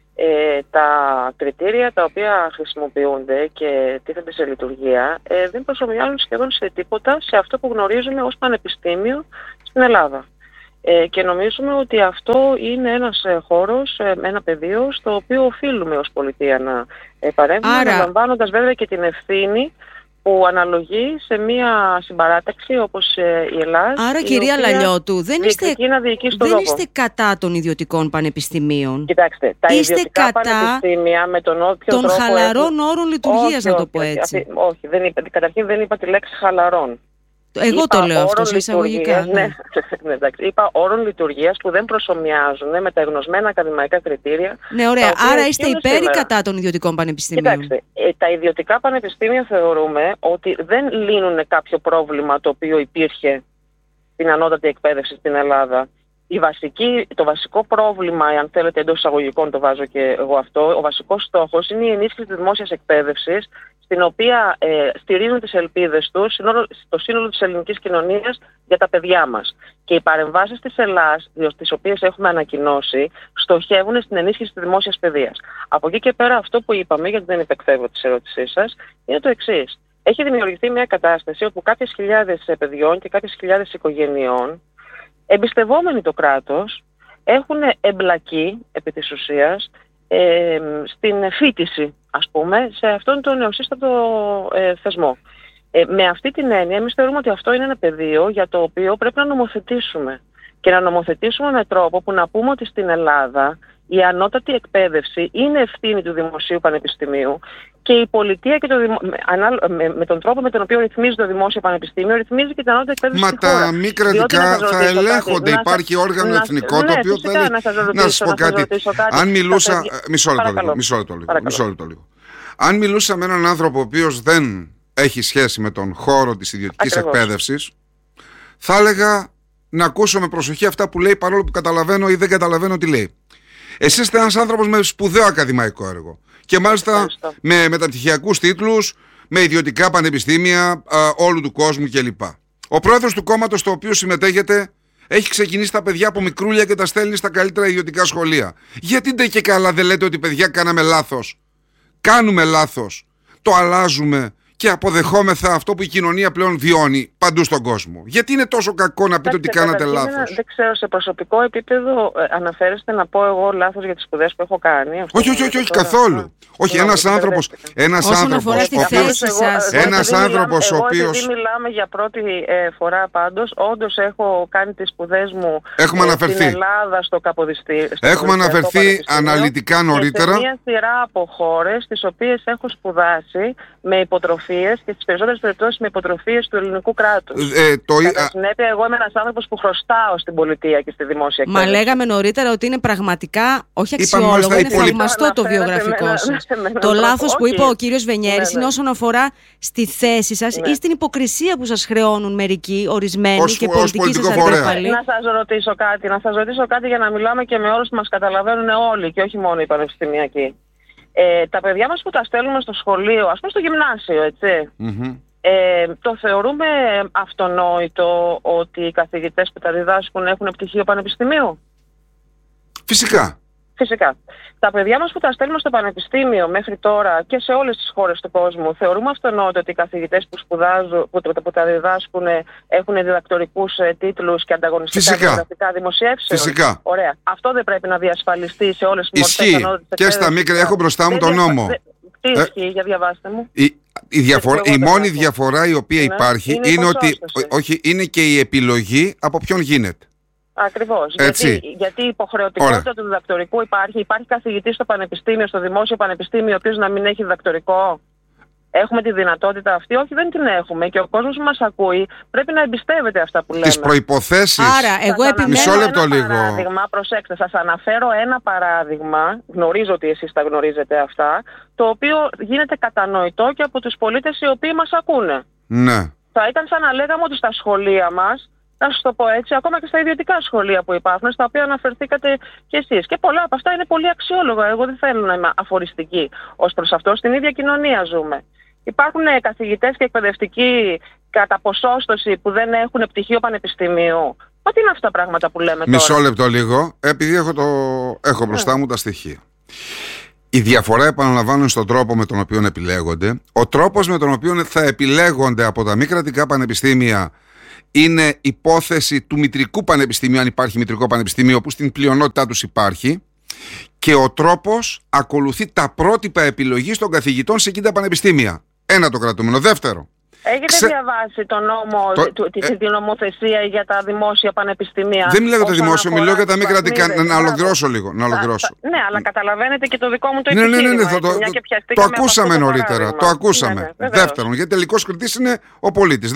Τα κριτήρια τα οποία χρησιμοποιούνται και τίθενται σε λειτουργία δεν προσωμιάζουν σχεδόν σε τίποτα σε αυτό που γνωρίζουμε ως πανεπιστήμιο στην Ελλάδα. Και νομίζουμε ότι αυτό είναι ένας χώρος, ένα πεδίο στο οποίο οφείλουμε ως πολιτεία να παρέμβουμε, αναλαμβάνοντας βέβαια και την ευθύνη που αναλογεί σε μια συμπαράταξη όπως η Ελλάδα. Άρα, κυρία Λαλιώτου, δεν είστε κατά των ιδιωτικών πανεπιστημίων. Κοιτάξτε, τα ιδιωτικά πανεπιστήμια με τον όποιο τρόπο... Των χαλαρών όρων λειτουργίας, να το πω έτσι. Όχι, καταρχήν δεν είπα τη λέξη χαλαρών. Εγώ το λέω αυτό σε εισαγωγικά. Ναι, εντάξει. Είπα όρων λειτουργίας που δεν προσομοιάζουν με τα εγνωσμένα ακαδημαϊκά κριτήρια. Ναι, ωραία. Άρα είστε υπέρ ή κατά των ιδιωτικών πανεπιστημίων? Κοιτάξτε, τα ιδιωτικά πανεπιστήμια θεωρούμε ότι δεν λύνουν κάποιο πρόβλημα το οποίο υπήρχε στην ανώτατη εκπαίδευση στην Ελλάδα. Το βασικό πρόβλημα, αν θέλετε εντός εισαγωγικών το βάζω και εγώ αυτό, ο βασικός στόχος είναι η ενίσχυση της δημόσιας εκπαίδευσης, στην οποία στηρίζουν τις ελπίδες τους στο σύνολο της ελληνικής κοινωνίας για τα παιδιά μας. Και οι παρεμβάσεις της Ελλάς, τις οποίες έχουμε ανακοινώσει, στοχεύουν στην ενίσχυση της δημόσιας παιδείας. Από εκεί και πέρα, αυτό που είπαμε, γιατί δεν υπεκφεύγω της ερώτησής σας, είναι το εξής. Έχει δημιουργηθεί μια κατάσταση όπου κάποιες χιλιάδες παιδιών και κάποιες χιλιάδες οικογενειών, εμπιστευόμενοι το κράτος, έχουν εμπλακεί επί της ουσίας στην φοιτηση, ας πούμε, σε αυτόν τον νεοσύστατο θεσμό. Με αυτή την έννοια, εμείς θεωρούμε ότι αυτό είναι ένα πεδίο για το οποίο πρέπει να νομοθετήσουμε. Και να νομοθετήσουμε με τρόπο που να πούμε ότι στην Ελλάδα η ανώτατη εκπαίδευση είναι ευθύνη του Δημοσίου Πανεπιστημίου και η πολιτεία και με τον τρόπο με τον οποίο ρυθμίζει το Δημόσιο Πανεπιστήμιο ρυθμίζει και την ανώτατη εκπαίδευση. Μα τα μη κρατικά θα ελέγχονται. Υπάρχει όργανο εθνικό το οποίο θα έλεγε. Να σας πω κάτι. Αν μιλούσα. Μισό λεπτό λίγο. Αν μιλούσα με έναν άνθρωπο ο οποίος δεν έχει σχέση με τον χώρο της ιδιωτικής εκπαίδευσης, θα έλεγα να ακούσω με προσοχή αυτά που λέει, παρόλο που καταλαβαίνω ή δεν καταλαβαίνω τι λέει. Εσείς είστε ένας άνθρωπος με σπουδαίο ακαδημαϊκό έργο και μάλιστα με μεταπτυχιακούς τίτλους, με ιδιωτικά πανεπιστήμια όλου του κόσμου κλπ. Ο πρόεδρος του κόμματος στο οποίο συμμετέχετε έχει ξεκινήσει τα παιδιά από μικρούλια και τα στέλνει στα καλύτερα ιδιωτικά σχολεία. Γιατί ντε και καλά δεν λέτε ότι παιδιά κάναμε λάθος? Κάνουμε λάθος, το αλλάζουμε και αποδεχόμεθα αυτό που η κοινωνία πλέον βιώνει παντού στον κόσμο. Γιατί είναι τόσο κακό να πείτε ότι κάνατε λάθος? Δεν ξέρω, σε προσωπικό επίπεδο αναφέρεστε να πω εγώ λάθος για τις σπουδές που έχω κάνει? Όχι, καθόλου. Όχι, ένας άνθρωπος. Όσον αφορά στη θέση σας. Ένας άνθρωπος ο οποίος. Επειδή μιλάμε για πρώτη φορά πάντως, όντως έχω κάνει τις σπουδές μου στην Ελλάδα στο Καποδιστρίο. Έχουμε αναφερθεί αναλυτικά νωρίτερα. Σε μια σειρά από χώρες τις οποίες έχω σπουδάσει με υποτροφίες και στις περισσότερες περιπτώσεις με υποτροφίες του ελληνικού κράτους. Κατά συνέπεια, εγώ είμαι ένας άνθρωπος που χρωστάω στην πολιτεία και στη δημόσια εκπαίδευση. Μα λέγαμε νωρίτερα ότι είναι πραγματικά όχι αξιόλογο, είναι θαυμαστό το βιογραφικό σας. Το λάθος που είπε ο κύριος Βενιέρης είναι όσον αφορά στη θέση σας ή στην υποκρισία που σας χρεώνουν μερικοί, ορισμένοι και πολιτικοί σας αντίπαλοι. Να σας ρωτήσω κάτι για να μιλάμε και με όλους που μας καταλαβαίνουν όλοι και όχι μόνο οι πανεπιστημιακοί. Τα παιδιά μας που τα στέλνουμε στο σχολείο, ας πούμε στο γυμνάσιο, έτσι, το θεωρούμε αυτονόητο ότι οι καθηγητές που τα διδάσκουν έχουν πτυχίο πανεπιστημίου? Φυσικά. Τα παιδιά μας που τα στέλνουμε στο πανεπιστήμιο μέχρι τώρα και σε όλες τις χώρες του κόσμου, θεωρούμε αυτονόητο ότι οι καθηγητές που τα διδάσκουν έχουν διδακτορικούς τίτλους και ανταγωνιστικά βιογραφικά δημοσιεύσεων? Φυσικά. Ωραία. Αυτό δεν πρέπει να διασφαλιστεί σε όλες τις μορφές ανώτατης εκπαίδευσης? Και στα μικρά, έχω μπροστά μου τον νόμο. Τι ισχύει, για διαβάστε μου. Η μόνη διαφορά η οποία υπάρχει είναι ότι είναι και η επιλογή από ποιον γίνεται. Ακριβώς. Γιατί η υποχρεωτικότητα του διδακτορικού υπάρχει καθηγητής στο πανεπιστήμιο, στο δημόσιο πανεπιστήμιο, ο οποίος να μην έχει διδακτορικό? Έχουμε τη δυνατότητα αυτή? Όχι, δεν την έχουμε. Και ο κόσμος που μας ακούει πρέπει να εμπιστεύεται αυτά που λέμε. Τις προϋποθέσεις. Άρα, εγώ επιμένω παράδειγμα, προσέξτε, σας αναφέρω ένα παράδειγμα. Γνωρίζω ότι εσείς τα γνωρίζετε αυτά, το οποίο γίνεται κατανοητό και από τους πολίτες οι οποίοι μας ακούνε. Ναι. Θα ήταν σαν να λέγαμε ότι στα σχολεία μας, να σας το πω έτσι, ακόμα και στα ιδιωτικά σχολεία που υπάρχουν, στα οποία αναφερθήκατε κι εσείς. Και πολλά από αυτά είναι πολύ αξιόλογα. Εγώ δεν θέλω να είμαι αφοριστική ως προς αυτό. Στην ίδια κοινωνία ζούμε. Υπάρχουν καθηγητές και εκπαιδευτικοί κατά ποσόστοση που δεν έχουν πτυχίο πανεπιστημίου. Μα τι είναι αυτά τα πράγματα που λέμε τώρα? Μισό λεπτό λίγο, επειδή έχω μπροστά μου τα στοιχεία. Η διαφορά, επαναλαμβάνω, στον τρόπο με τον οποίο επιλέγονται. Ο τρόπος με τον οποίο θα επιλέγονται από τα μη κρατικά πανεπιστήμια είναι υπόθεση του μητρικού πανεπιστημίου, αν υπάρχει μητρικό πανεπιστήμιο, που στην πλειονότητά τους υπάρχει. Και ο τρόπος ακολουθεί τα πρότυπα επιλογής των καθηγητών σε εκείνα τα πανεπιστήμια. Ένα το κρατούμενο. Δεύτερο. Έχετε διαβάσει τον νόμο, την νομοθεσία για τα δημόσια πανεπιστήμια? Δεν μιλάω για τα δημόσια, μιλάω για τα μη κρατικά. Να ολοκληρώσω λίγο. Ναι, αλλά καταλαβαίνετε και το δικό μου το επιχείρημα. Το ακούσαμε νωρίτερα. Το ακούσαμε. Δεύτερον, γιατί τελικός κριτής είναι ο πολίτης.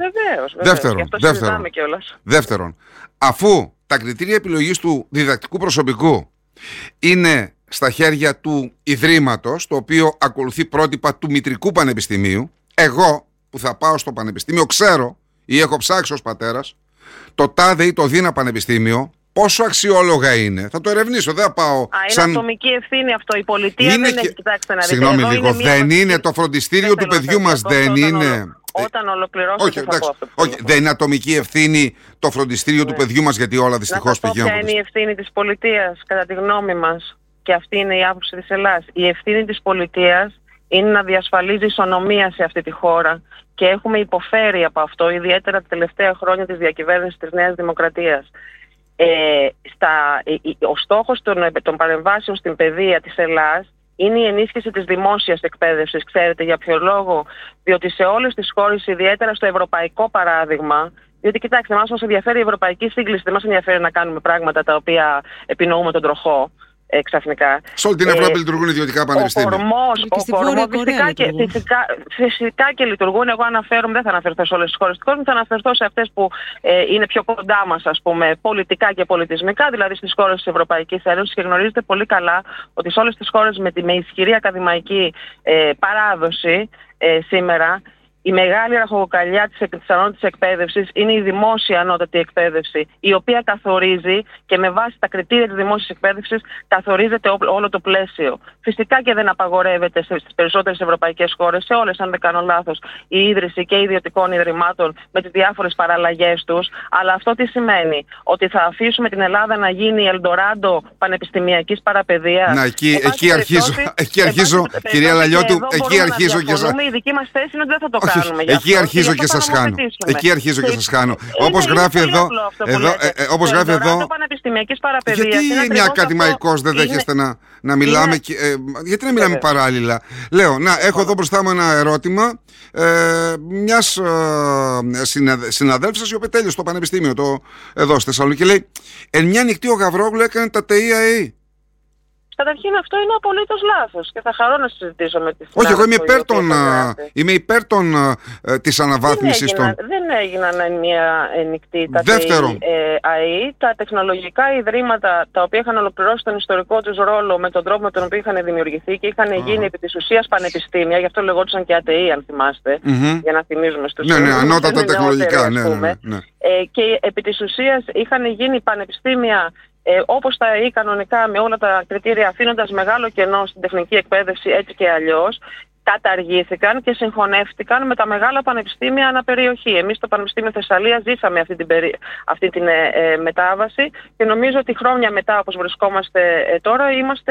Δεύτερον, αφού τα κριτήρια επιλογής του διδακτικού προσωπικού είναι στα χέρια του Ιδρύματος, το οποίο ακολουθεί πρότυπα του μητρικού πανεπιστημίου, εγώ που θα πάω στο πανεπιστήμιο ξέρω ή έχω ψάξει ως πατέρας το τάδε ή το δίνα πανεπιστήμιο πόσο αξιόλογα είναι. Θα το ερευνήσω, δεν θα πάω είναι ατομική ευθύνη αυτό, η πολιτεία δεν έχει, κοιτάξτε να δείτε. Συγγνώμη λίγο, δεν είναι το φροντιστήριο του παιδιού μας, δεν είναι. Όταν ολοκληρώσω δεν είναι ατομική ευθύνη το φροντιστήριο του παιδιού μας, γιατί όλα δυστυχώς πηγαίνουν. Ποια είναι η ευθύνη της πολιτείας, κατά τη γνώμη μας, και αυτή είναι η άποψη της Ελλάδας. Η ευθύνη της πολιτείας είναι να διασφαλίζει ισονομία σε αυτή τη χώρα και έχουμε υποφέρει από αυτό, ιδιαίτερα τα τελευταία χρόνια της διακυβέρνησης της Νέας Δημοκρατίας. Ο στόχος των παρεμβάσεων στην παιδεία της Ελλάδας είναι η ενίσχυση της δημόσιας εκπαίδευσης. Ξέρετε για ποιο λόγο? Διότι σε όλες τις χώρες, ιδιαίτερα στο ευρωπαϊκό παράδειγμα, διότι κοιτάξτε, μας ενδιαφέρει η ευρωπαϊκή σύγκληση, δεν μας ενδιαφέρει να κάνουμε πράγματα τα οποία επινοούμε τον τροχό. Ξαφνικά. Σε όλη την Ευρώπη λειτουργούν ιδιωτικά πανεπιστήμια. Ο κορμός φυσικά και λειτουργούν. Εγώ αναφέρομαι, δεν θα αναφερθώ σε όλες τις χώρες του κόσμου, θα αναφερθώ σε αυτές που είναι πιο κοντά μας, ας πούμε, πολιτικά και πολιτισμικά, δηλαδή στις χώρες της Ευρωπαϊκής Ένωσης. Και γνωρίζετε πολύ καλά ότι σε όλες τις χώρες με ισχυρή ακαδημαϊκή παράδοση σήμερα, η μεγάλη ραχοκοκαλιά της ανώτατης εκπαίδευσης είναι η δημόσια ανώτατη εκπαίδευση, η οποία καθορίζει και με βάση τα κριτήρια της δημόσιας εκπαίδευσης καθορίζεται όλο το πλαίσιο. Φυσικά και δεν απαγορεύεται στις περισσότερες ευρωπαϊκές χώρες, σε όλες αν δεν κάνω λάθος, η ίδρυση και ιδιωτικών ιδρυμάτων με τις διάφορες παραλλαγές τους. Αλλά αυτό τι σημαίνει? Ότι θα αφήσουμε την Ελλάδα να γίνει η Ελντοράντο πανεπιστημιακής παραπαιδείας? Να, εκεί αρχίζω, κυρία Λαλιώτου, εκεί αρχίζω και σας... Η δική μας θέση είναι ότι δεν θα το κάνουμε. Εκεί αρχίζω και σας χάνω. Εκεί αρχίζω και σας χάνω. Όπως γράφει εδώ. Όπως γράφει εδώ. Γιατί μια ακαδημαϊκός δεν δέχεστε να μιλάμε? Γιατί να μιλάμε παράλληλα? Λέω, έχω εδώ μπροστά μου ένα ερώτημα μιας συναδέλφισας η οποία τέλειωσε το πανεπιστήμιο εδώ στη Θεσσαλονίκη. Λέει, εν μια νυχτή ο Γαβρόγλου έκανε τα TIA. Καταρχήν αυτό είναι απολύτως λάθος και θα χαρώ να συζητήσω με τις... Όχι, εγώ είμαι υπέρ της αναβάθμισης των... Δεν έγιναν εν μια νυχτή τα ΑΕΗ. Τα τεχνολογικά ιδρύματα τα οποία είχαν ολοκληρώσει τον ιστορικό τους ρόλο με τον τρόπο με τον οποίο είχαν δημιουργηθεί και είχαν γίνει επί της ουσίας πανεπιστήμια, γι' αυτό λεγόντουσαν και ΑΤΕΗ αν θυμάστε, για να θυμίζουμε στους... Ναι, ανώτατα τεχνολογικά, και επί της ουσίας είχαν γίνει πανεπιστήμια όπως τα ΑΕΗ κανονικά με όλα τα κριτήρια, αφήνοντας μεγάλο κενό στην τεχνική εκπαίδευση έτσι και αλλιώς, καταργήθηκαν και συγχωνεύτηκαν με τα μεγάλα πανεπιστήμια αναπεριοχή. Εμείς στο Πανεπιστήμιο Θεσσαλίας ζήσαμε αυτή την μετάβαση και νομίζω ότι χρόνια μετά, όπως βρισκόμαστε τώρα, είμαστε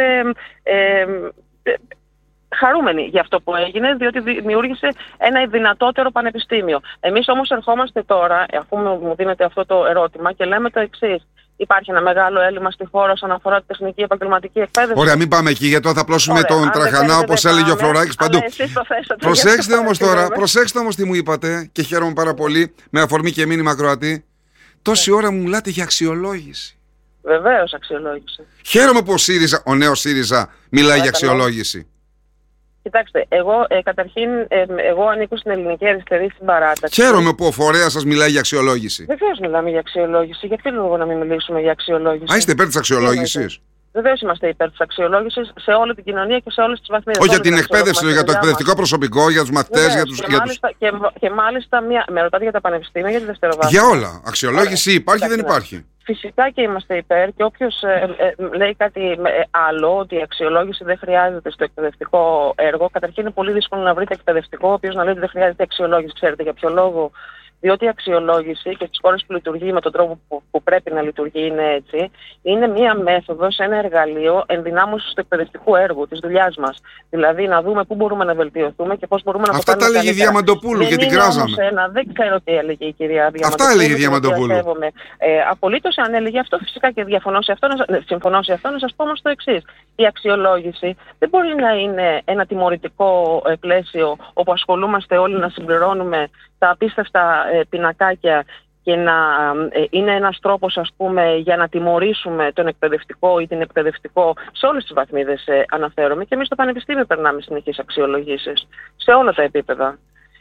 χαρούμενοι για αυτό που έγινε, διότι δημιούργησε ένα δυνατότερο πανεπιστήμιο. Εμείς όμως ερχόμαστε τώρα, αφού μου δίνετε αυτό το ερώτημα, και λέμε το εξής. Υπάρχει ένα μεγάλο έλλειμμα στη χώρα όσον αφορά τη τεχνική επαγγελματική εκπαίδευση. Ωραία, μην πάμε εκεί, γιατί θα πλώσουμε τον τραχανά, όπως έλεγε ο Φλωράκης παντού. Προσέξτε όμως τι μου είπατε, και χαίρομαι πάρα πολύ, με αφορμή και μήνυμα ακροατή. Τόση ώρα μου μιλάτε για αξιολόγηση. Βεβαίως, αξιολόγηση. Χαίρομαι που ο νέος ΣΥΡΙΖΑ μιλάει για αξιολόγηση. Κοιτάξτε, εγώ ανήκω στην Ελληνική Αριστερή Συμπαράταξη. Χαίρομαι που ο φορέας σας μιλάει για αξιολόγηση. Βεβαίως μιλάμε για αξιολόγηση. Γιατί λόγο να μην μιλήσουμε για αξιολόγηση? Είστε υπέρ της αξιολόγησης? Βεβαίως είμαστε υπέρ της αξιολόγησης σε όλη την κοινωνία και σε όλες τις βαθμίδες. Όχι για την εκπαίδευση, για το εκπαιδευτικό προσωπικό, για τους μαθητές, και μάλιστα με ρωτάτε για τα πανεπιστήμια, για τη δευτεροβάθμια. Για όλα. Αξιολόγηση υπάρχει, δεν υπάρχει? Φυσικά και είμαστε υπέρ, και όποιος λέει κάτι άλλο, ότι η αξιολόγηση δεν χρειάζεται στο εκπαιδευτικό έργο, καταρχήν είναι πολύ δύσκολο να βρείτε εκπαιδευτικό ο οποίος να λέει ότι δεν χρειάζεται αξιολόγηση. Ξέρετε για ποιο λόγο? Διότι η αξιολόγηση και στις χώρες που λειτουργεί με τον τρόπο που πρέπει να λειτουργεί είναι έτσι, είναι μία μέθοδος, ένα εργαλείο ενδυνάμωσης του εκπαιδευτικού έργου, της δουλειάς μας. Δηλαδή να δούμε πού μπορούμε να βελτιωθούμε και πώς μπορούμε να το κάνουμε. Αυτά τα έλεγε η Διαμαντοπούλου και την κράζαμε. Δεν ξέρω τι έλεγε η κυρία Διαμαντοπούλου. Αυτά έλεγε η Διαμαντοπούλου. Απολύτως αν έλεγε αυτό, φυσικά και συμφωνώ σε αυτό, να σας πω όμως το εξής. Η αξιολόγηση δεν μπορεί να είναι ένα τιμωρητικό πλαίσιο όπου ασχολούμαστε όλοι να συμπληρώνουμε τα απίστευτα πινακάκια και να είναι ένας τρόπος, ας πούμε, για να τιμωρήσουμε τον εκπαιδευτικό ή την εκπαιδευτικό. Σε όλες τις βαθμίδες αναφέρομαι, και εμείς στο Πανεπιστήμιο περνάμε συνεχείς αξιολογήσεις σε όλα τα επίπεδα.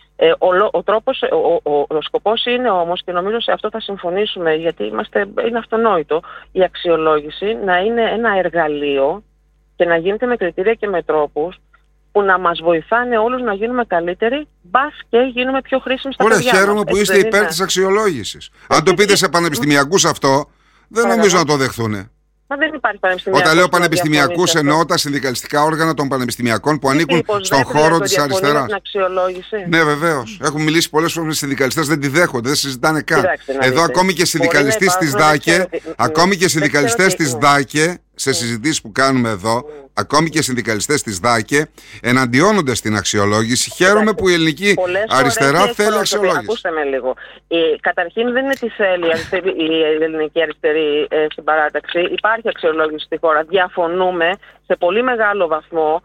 Ο σκοπός είναι όμως, και νομίζω σε αυτό θα συμφωνήσουμε, γιατί είναι αυτονόητο, η αξιολόγηση να είναι ένα εργαλείο και να γίνεται με κριτήρια και με τρόπους που να μας βοηθάνε όλους να γίνουμε καλύτεροι, μπας και γίνουμε πιο χρήσιμοι στα παιδιά μας. Χαίρομαι που είστε υπέρ της αξιολόγησης. Αν το πείτε σε πανεπιστημιακούς αυτό, δεν νομίζω να το δεχθούν. Μα δεν υπάρχει πανεπιστημιακός. Όταν λέω πανεπιστημιακούς, εννοώ τα συνδικαλιστικά όργανα των πανεπιστημιακών που ανήκουν στον χώρο της αριστεράς. Ναι, βεβαίως. Έχουν μιλήσει πολλές φορές με συνδικαλιστές, δεν τη δέχονται, δεν συζητάνε καν. Εδώ ακόμη και συνδικαλιστές της ΔΑΚΕ, σε συζητήσεις που κάνουμε εδώ, ακόμη και συνδικαλιστές της ΔΑΚΕ εναντιώνονται στην αξιολόγηση. Χαίρομαι που η ελληνική αριστερά θέλει αξιολόγηση. Ακούστε με λίγο. Καταρχήν δεν είναι τι θέλει η ελληνική αριστερή στην παράταξη. Υπάρχει αξιολόγηση στη χώρα. Διαφωνούμε σε πολύ μεγάλο βαθμό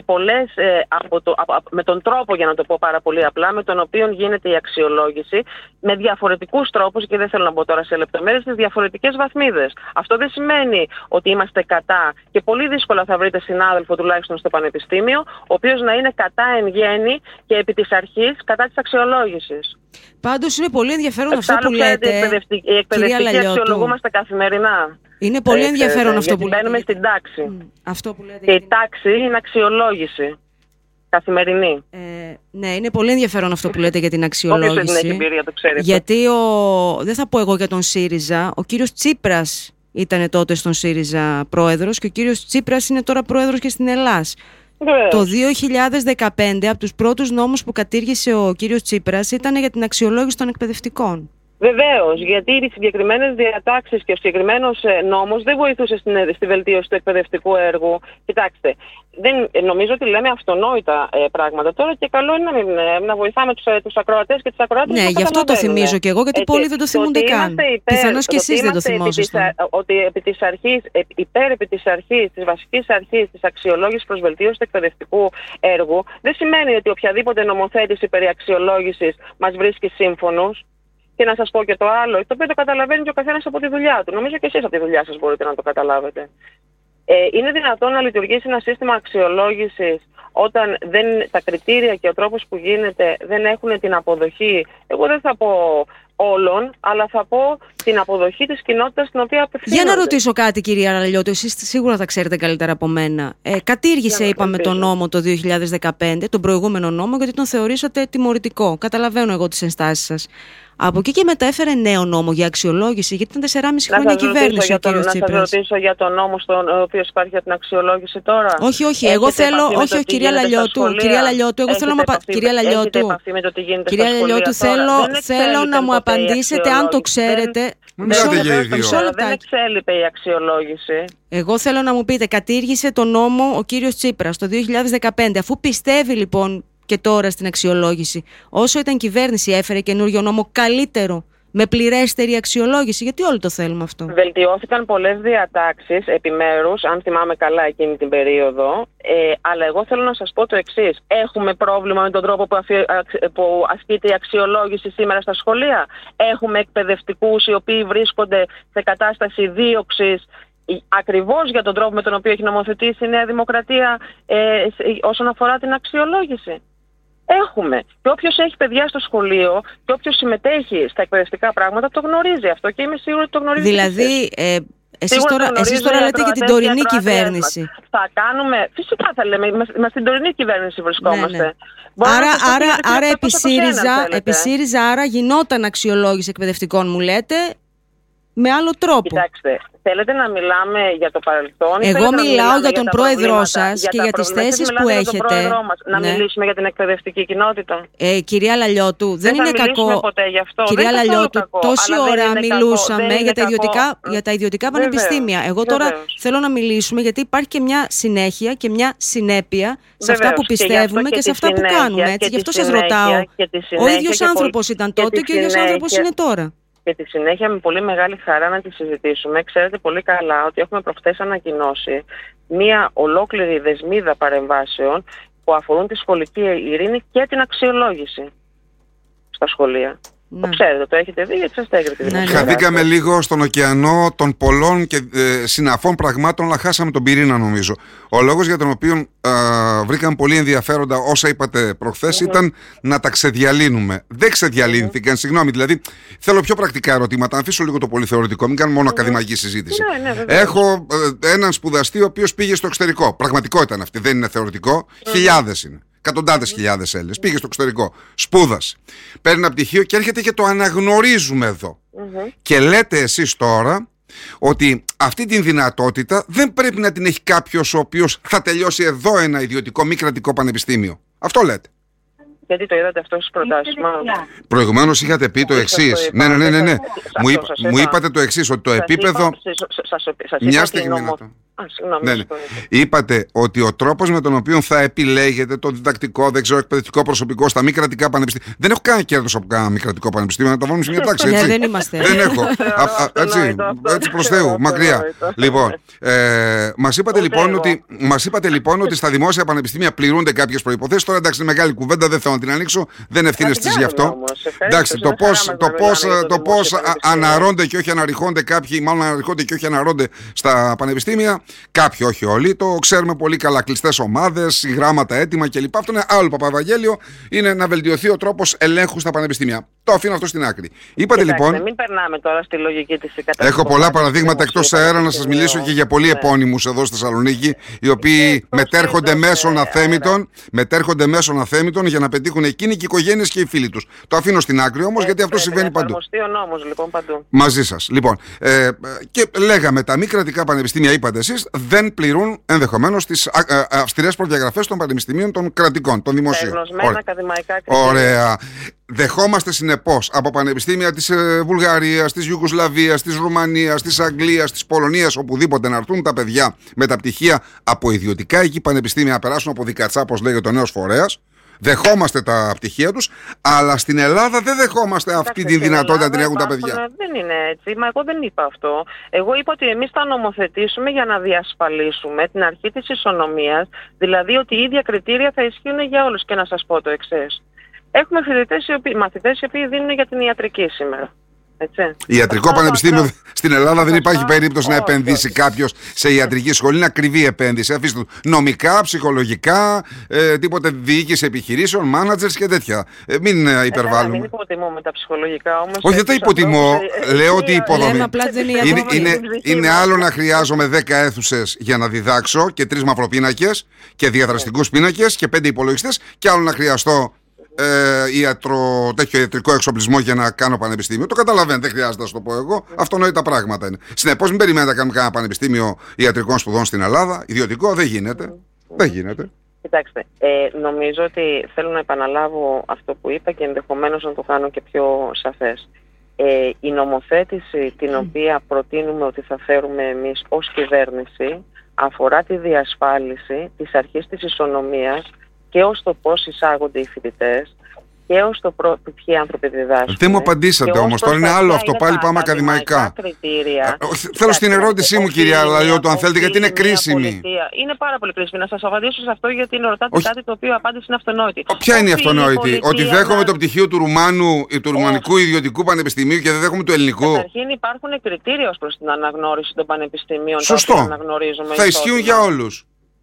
με τον τρόπο, για να το πω πάρα πολύ απλά, με τον οποίο γίνεται η αξιολόγηση, με διαφορετικούς τρόπους, και δεν θέλω να μπω τώρα σε λεπτομέρειες, στις διαφορετικές βαθμίδες. Αυτό δεν σημαίνει ότι είμαστε κατά, και πολύ δύσκολα θα βρείτε συνάδελφο τουλάχιστον στο πανεπιστήμιο, ο οποίος να είναι κατά εν γέννη και επί της αρχής κατά της αξιολόγησης. Πάντως είναι πολύ ενδιαφέρον αυτό που λέτε. Οι εκπαιδευτικοί αξιολογούμαστε καθημερινά. Είναι πολύ ενδιαφέρον αυτό που λέτε. Μπαίνουμε στην τάξη. Αυτό που λέτε. Και η τάξη είναι αξιολόγηση. Καθημερινή. Ναι, είναι πολύ ενδιαφέρον αυτό που λέτε για την αξιολόγηση. Όποιος δεν έχει εμπειρία το ξέρει. Γιατί δεν θα πω εγώ για τον ΣΥΡΙΖΑ, ο κύριος Τσίπρας ήταν τότε στον ΣΥΡΙΖΑ πρόεδρος και ο κύριος Τσίπρας είναι τώρα πρόεδρος και στην Ελλάς. Το 2015 από τους πρώτους νόμους που κατήργησε ο κύριος Τσίπρας ήταν για την αξιολόγηση των εκπαιδευτικών. Βεβαίως, γιατί οι συγκεκριμένες διατάξεις και ο συγκεκριμένος νόμος δεν βοηθούσε στη βελτίωση του εκπαιδευτικού έργου. Κοιτάξτε, νομίζω ότι λέμε αυτονόητα πράγματα τώρα, και καλό είναι να βοηθάμε τους ακροατές και τις ακροάτες. Ναι, γι' αυτό το θυμίζω και εγώ, γιατί πολλοί δεν το θυμούνται καν. Πιθανώς και εσείς δεν το θυμόσαστε. Ότι επί της αρχής, της βασικής αρχής της αξιολόγησης προς βελτίωση του εκπαιδευτικού έργου, δεν σημαίνει ότι οποιαδήποτε νομοθέτηση περί αξιολόγησης μας βρίσκει σύμφωνους. Και να σας πω και το άλλο, το οποίο το καταλαβαίνει και ο καθένας από τη δουλειά του. Νομίζω και εσείς από τη δουλειά σας μπορείτε να το καταλάβετε. Είναι δυνατόν να λειτουργήσει ένα σύστημα αξιολόγησης όταν τα κριτήρια και ο τρόπος που γίνεται δεν έχουν την αποδοχή, εγώ δεν θα πω όλων, αλλά θα πω την αποδοχή της κοινότητας στην οποία απευθύνονται. Για να ρωτήσω κάτι, κυρία Ραλιώτου, εσείς σίγουρα θα ξέρετε καλύτερα από μένα. Κατήργησε, είπαμε, τον νόμο το 2015, τον προηγούμενο νόμο, γιατί τον θεωρήσατε τιμωρητικό. Καταλαβαίνω εγώ τις ενστάσεις σας. Από εκεί και μετά έφερε νέο νόμο για αξιολόγηση, γιατί ήταν 4,5 χρόνια κυβέρνηση ο κύριος Τσίπρας. Να σας ρωτήσω για τον νόμο στον οποίο υπάρχει για την αξιολόγηση τώρα. Όχι, εγώ θέλω. Όχι, κυρία Λαλιώτου, εγώ θέλω να Κυρία Λαλιώτου, θέλω να μου απαντήσετε αν το ξέρετε. Δεν εξέλιπε η αξιολόγηση. Εγώ θέλω να μου πείτε, κατήργησε τον νόμο ο κύριος Τσίπρας το 2015, αφού πιστεύει λοιπόν και τώρα στην αξιολόγηση, όσο ήταν κυβέρνηση έφερε καινούριο νόμο καλύτερο, με πληρέστερη αξιολόγηση, γιατί όλοι το θέλουμε αυτό. Βελτιώθηκαν πολλές διατάξεις επιμέρους, αν θυμάμαι καλά εκείνη την περίοδο, αλλά εγώ θέλω να σας πω το εξής. Έχουμε πρόβλημα με τον τρόπο που ασκείται η αξιολόγηση σήμερα στα σχολεία. Έχουμε εκπαιδευτικούς οι οποίοι βρίσκονται σε κατάσταση δίωξης ακριβώς για τον τρόπο με τον οποίο έχει νομοθετήσει η Νέα Δημοκρατία όσον αφορά την αξιολόγηση. Έχουμε. Και όποιος έχει παιδιά στο σχολείο και όποιος συμμετέχει στα εκπαιδευτικά πράγματα το γνωρίζει αυτό, και είμαι σίγουρη ότι το γνωρίζει. Δηλαδή, εσείς τώρα λέτε για την τωρινή κυβέρνηση. Θα κάνουμε, φυσικά θα λέμε, μα στην τωρινή κυβέρνηση βρισκόμαστε. Ναι. Άρα επί ΣΥΡΙΖΑ άρα γινόταν αξιολόγηση εκπαιδευτικών, μου λέτε, με άλλο τρόπο. Κοιτάξτε, Θέλετε να μιλάμε για το παρελθόν? Εγώ μιλάω για τον πρόεδρό σας και για τις θέσεις που έχετε. Να μιλήσουμε για την εκπαιδευτική κοινότητα. Κυρία Λαλιώτου, δεν είναι κακό. Ποτέ γι' αυτό. Κυρία Λαλιώτου, τόση ώρα μιλούσαμε για τα ιδιωτικά πανεπιστήμια. Εγώ τώρα θέλω να μιλήσουμε γιατί υπάρχει και μια συνέχεια και μια συνέπεια σε αυτά που πιστεύουμε και σε αυτά που κάνουμε. Έτσι. Γι' αυτό σας ρωτάω. Ο ίδιος άνθρωπος ήταν τότε και ο ίδιος άνθρωπος είναι τώρα. Και τη συνέχεια με πολύ μεγάλη χαρά να τη συζητήσουμε. Ξέρετε πολύ καλά ότι έχουμε προχθές ανακοινώσει μία ολόκληρη δεσμίδα παρεμβάσεων που αφορούν τη σχολική ειρήνη και την αξιολόγηση στα σχολεία. Το ξέρετε, το έχετε δει γιατί σας τα έγκριτε. Χαθήκαμε λίγο στον ωκεανό των πολλών και συναφών πραγμάτων, αλλά χάσαμε τον πυρήνα νομίζω. Ο λόγος για τον οποίο βρήκαμε πολύ ενδιαφέροντα όσα είπατε προχθές ήταν να τα ξεδιαλύνουμε. Δεν ξεδιαλύνθηκαν, συγγνώμη, δηλαδή θέλω πιο πρακτικά ερωτήματα, να αφήσω λίγο το πολύ θεωρητικό, μην κάνουμε μόνο ακαδημαϊκή συζήτηση. Έχω έναν σπουδαστή ο οποίος πήγε στο εξωτερικό. Πραγματικό ήταν αυτή, δεν είναι θεωρητικό. Χιλιάδες είναι. Εκατοντάδες χιλιάδες Έλληνες. Πήγε στο εξωτερικό. Σπούδασε. Παίρνει ένα πτυχίο και έρχεται και το αναγνωρίζουμε εδώ. Και λέτε εσείς τώρα ότι αυτή την δυνατότητα δεν πρέπει να την έχει κάποιος ο οποίος θα τελειώσει εδώ ένα ιδιωτικό μη κρατικό πανεπιστήμιο. Αυτό λέτε. Γιατί το είδατε αυτό στις προτάσεις μας? Προηγουμένως είχατε πει το εξής. Ναι. Μου είπατε το εξής, ότι το επίπεδο. Μια στιγμή να το. Είπατε ότι ο τρόπος με τον οποίο θα επιλέγετε το διδακτικό, δεν ξέρω, εκπαιδευτικό προσωπικό στα μη κρατικά πανεπιστήμια. Δεν έχω κανένα κέρδος από κανένα μη κρατικό πανεπιστήμιο, να τα βάλουμε σε μια τάξη. Έτσι. Δεν είμαστε. Δεν έχω. Έτσι προς Θεού, μακριά. Λοιπόν, μας είπατε λοιπόν ότι στα δημόσια πανεπιστήμια πληρούνται κάποιες προϋποθέσεις. Τώρα εντάξει, είναι μεγάλη κουβέντα, δεν θέλω να την ανοίξω, δεν ευθύνεστε γι' αυτό. Εντάξει, το πώς αναρρώνται και όχι αναρριχώνται κάποιοι, μάλλον αναρριχώνται και όχι αναρρώνται στα πανεπιστήμια. Κάποιοι, όχι όλοι, το ξέρουμε πολύ καλά. Κλειστές ομάδες, γράμματα έτοιμα κλπ. Αυτό είναι άλλο Παπαβαγγέλιο. Είναι να βελτιωθεί ο τρόπος ελέγχου στα πανεπιστήμια. Το αφήνω αυτό στην άκρη. Είπατε λοιπόν. Μην περνάμε τώρα στη λογική της κατάστασης. Έχω πολλά παραδείγματα εκτός αέρα να σας μιλήσω και για πολλοί επώνυμους εδώ στη Θεσσαλονίκη, οι οποίοι μετέρχονται μέσων αθέμητων για να πετύχουν εκείνοι και οι οικογένειες και οι φίλοι τους. Το αφήνω στην άκρη όμως γιατί αυτό συμβαίνει παντού. Εφαρμοστεί ο νόμος λοιπόν παντού. Μαζί σας. Λοιπόν, και λέγαμε τα μη κρατικά πανεπιστήμια, είπατε εσείς, δεν πληρούν ενδεχομένως τις αυστηρές προδιαγραφές των πανεπιστημίων των κρατικών, των δημοσίων. Εγνωσμένα ακαδημαϊκά κριτήρια. Ωραία. Δεχόμαστε συνεπώς από πανεπιστήμια της Βουλγαρίας, της Ιουγκοσλαβίας, της Ρουμανίας, της Αγγλίας, της Πολωνίας, οπουδήποτε να έρθουν τα παιδιά με τα πτυχία από ιδιωτικά εκεί πανεπιστήμια να περάσουν από δικατσά, όπως λέγεται ο νέος φορέας. Δεχόμαστε τα πτυχία τους, αλλά στην Ελλάδα δεν δεχόμαστε αυτή τη δυνατότητα να την έχουν τα παιδιά. Δεν είναι έτσι, μα εγώ δεν είπα αυτό. Εγώ είπα ότι εμείς θα νομοθετήσουμε για να διασφαλίσουμε την αρχή της ισονομίας, δηλαδή ότι οι ίδια κριτήρια θα ισχύουν για όλους. Και να σας πω το εξής. Έχουμε μαθητές οι οποίοι δίνουν για την ιατρική σήμερα. Έτσι. Ιατρικό πανεπιστήμιο στην Ελλάδα δεν υπάρχει περίπτωση να επενδύσει κάποιος σε ιατρική σχολή. Είναι ακριβή επένδυση. Αφήστε το. Νομικά, ψυχολογικά, τίποτε διοίκηση επιχειρήσεων, managers και τέτοια. Μην υπερβάλλουμε. Μην υποτιμούμε τα ψυχολογικά όμως. Όχι, δεν τα υποτιμώ. Λέω ότι υποδομή. Είναι άλλο να χρειάζομαι 10 αίθουσες για να διδάξω και 3 μαυροπίνακες και διαδραστικούς πίνακες και 5 υπολογιστές, και άλλο να χρειαστώ τέτοιο ιατρικό εξοπλισμό για να κάνω πανεπιστήμιο. Το καταλαβαίνετε, δεν χρειάζεται να σου το πω εγώ. Αυτονόητα πράγματα είναι. Συνεπώς, μην περιμένετε να κάνουμε κανένα πανεπιστήμιο ιατρικών σπουδών στην Ελλάδα. Ιδιωτικό δεν γίνεται. Δεν γίνεται. Κοιτάξτε, νομίζω ότι θέλω να επαναλάβω αυτό που είπα και ενδεχομένως να το κάνω και πιο σαφές. Η νομοθέτηση την οποία προτείνουμε ότι θα φέρουμε εμείς ως κυβέρνηση αφορά τη διασφάλιση της αρχής της ισονομίας και ως το πώς εισάγονται οι φοιτητές και ως το ποιοι άνθρωποι διδάσκουν. Δεν μου απαντήσατε όμως, τώρα είναι άλλο αυτό, πάλι πάμε ακαδημαϊκά. Θέλω στην ερώτησή μου, κυρία Λαλιώτου, αν θέλετε, γιατί είναι κρίσιμη. Είναι πάρα πολύ κρίσιμη. Να σας απαντήσω σε αυτό, γιατί ρωτάτε κάτι το οποίο η απάντηση είναι αυτονόητη. Ποια είναι η αυτονόητη? Ότι δέχομαι το πτυχίο του Ρουμανικού Ιδιωτικού Πανεπιστημίου και δεν δέχομαι του ελληνικού? Καταρχήν υπάρχουν κριτήρια ως προς την αναγνώριση των πανεπιστημίων. Σωστό. Θα ισχύουν για όλους.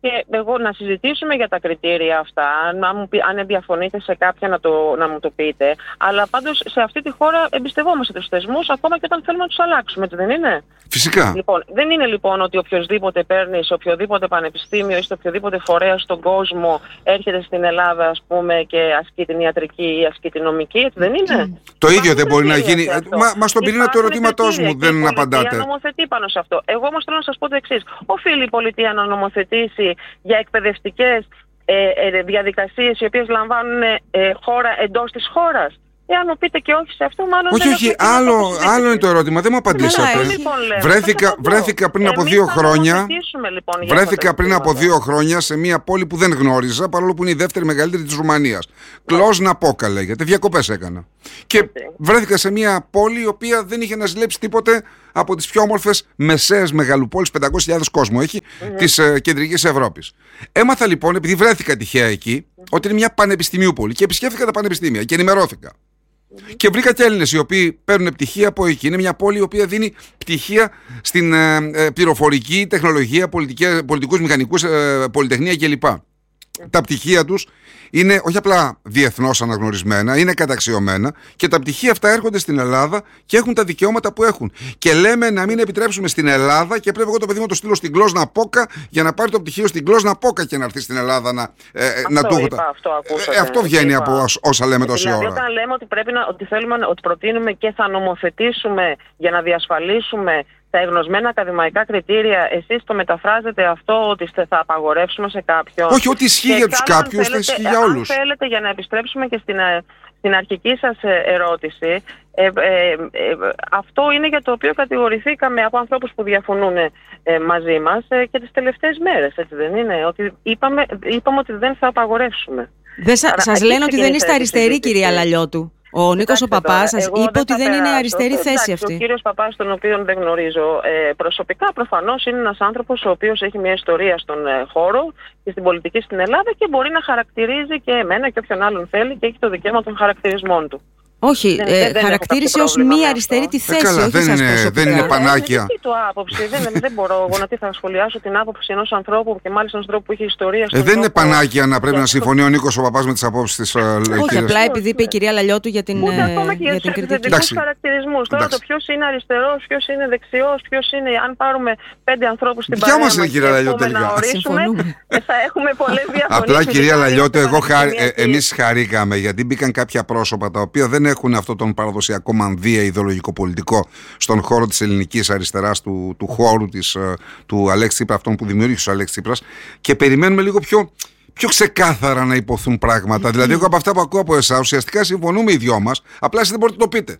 Και εγώ να συζητήσουμε για τα κριτήρια αυτά, αν διαφωνείτε σε κάποια να μου το πείτε. Αλλά πάντως σε αυτή τη χώρα εμπιστευόμαστε τους θεσμούς, ακόμα και όταν θέλουμε να τους αλλάξουμε, έτσι δεν είναι? Φυσικά. Λοιπόν, δεν είναι λοιπόν ότι οποιοδήποτε παίρνει σε οποιοδήποτε πανεπιστήμιο ή σε οποιοδήποτε φορέα στον κόσμο έρχεται στην Ελλάδα, ας πούμε, και ασκεί την ιατρική ή ασκεί την νομική, έτσι δεν είναι? Το ίδιο δεν μπορεί να γίνει. Μα στον πυρήνα του ερωτήματός μου δεν απαντάτε. Η πολιτεία νομοθετεί πάνω σε αυτό. Εγώ όμως θέλω να σας πω το εξής. Οφείλει η πολιτεία να νομοθετήσει για εκπαιδευτικές διαδικασίες οι οποίες λαμβάνουν χώρα εντός της χώρας? Εάν μου πείτε και όχι σε αυτό, μάλλον. Όχι, άλλο είναι το ερώτημα. Δεν μου απαντήσατε. Βρέθηκα πριν από 2 χρόνια. Βρέθηκα πριν από 2 χρόνια σε μια πόλη που δεν γνώριζα, παρόλο που είναι η δεύτερη μεγαλύτερη της Ρουμανίας. Κλόζνα-Πόκα λέγεται. Διακοπές έκανα. Και βρέθηκα σε μια πόλη η οποία δεν είχε να ζηλέψει τίποτε από τις πιο όμορφες μεσαίες μεγαλοπόλεις, 500.000 κόσμο έχει, της κεντρικής Ευρώπης. Έμαθα λοιπόν, επειδή βρέθηκα τυχαία εκεί, ότι είναι μια πανεπιστημίου πόλη και επισκέφθηκα τα πανεπιστήμια και ενημερώθηκα. Και βρήκα και Έλληνες οι οποίοι παίρνουν πτυχία από εκεί. Είναι μια πόλη η οποία δίνει πτυχία στην πληροφορική, τεχνολογία, πολιτικούς μηχανικούς, πολυτεχνία κλπ. Τα πτυχία τους είναι όχι απλά διεθνώς αναγνωρισμένα, είναι καταξιωμένα και τα πτυχία αυτά έρχονται στην Ελλάδα και έχουν τα δικαιώματα που έχουν. Και λέμε να μην επιτρέψουμε στην Ελλάδα και πρέπει εγώ το παιδί μου το στείλω στην Κλόζνα-Πόκα για να πάρει το πτυχίο στην Κλόζνα-Πόκα και να έρθει στην Ελλάδα να του. Αυτό βγαίνει από όσα λέμε τόση ώρα. Δηλαδή, όταν λέμε ότι ότι προτείνουμε και θα νομοθετήσουμε για να διασφαλίσουμε τα εγνωσμένα ακαδημαϊκά κριτήρια, εσείς το μεταφράζετε αυτό ότι θα απαγορεύσουμε σε κάποιον? Όχι, ό,τι ισχύει για τους κάποιους θα ισχύει για όλους. Αν θέλετε, για να επιστρέψουμε και στην αρχική σας ερώτηση, αυτό είναι για το οποίο κατηγορηθήκαμε από ανθρώπους που διαφωνούν μαζί μας και τις τελευταίες μέρες, έτσι δεν είναι? Ότι είπαμε ότι δεν θα απαγορεύσουμε. Σας λένε ότι δεν είστε αριστεροί, κυρία Λαλιώτου. Ο Νίκος ο Παπάς σας είπε ότι δεν είναι αριστερή θέση αυτή. Ο κύριος Παπάς, τον οποίο δεν γνωρίζω προσωπικά, προφανώς είναι ένας άνθρωπος ο οποίος έχει μια ιστορία στον χώρο και στην πολιτική στην Ελλάδα και μπορεί να χαρακτηρίζει και εμένα και όποιον άλλον θέλει και έχει το δικαίωμα των χαρακτηρισμών του. Όχι, χαρακτήρισε ως μία αριστερή τη θέση, όχι σας προσωπικά. Δεν είναι πανάκια. Είναι δική του άποψη. Δεν μπορώ εγώ να σχολιάσω την άποψη ενός ανθρώπου και μάλιστα ενός ανθρώπου που έχει ιστορία στον Δεν είναι πανάκια να πρέπει να συμφωνεί ο Νίκος ο Παπάς με τις απόψεις της κυρίας. Όχι, απλά επειδή είπε η κυρία Λαλιώτου για την κριτική. Τους χαρακτηρισμούς. Τώρα το ποιος είναι αριστερός, ποιος είναι δεξιός, ποιος είναι. Αν πάρουμε 5 ανθρώπους στην παρέα μας και να ορίσουμε, θα έχουμε πολλές διαφωνίες. Απλά κυρία Λαλιώτου, εμείς χαρήκαμε γιατί μπήκαν κάποια πρόσωπα τα οποία δεν έχουν αυτό τον παραδοσιακό μανδύα ιδεολογικό-πολιτικό στον χώρο της ελληνικής αριστεράς, του χώρου του Αλέξη Τσίπρα, αυτόν που δημιούργησε ο Αλέξη Τσίπρας, και περιμένουμε λίγο πιο ξεκάθαρα να υποθούν πράγματα. Δηλαδή, εγώ από αυτά που ακούω από εσάς, ουσιαστικά συμφωνούμε οι δυο μας, απλά εσείς δεν μπορείτε να το πείτε.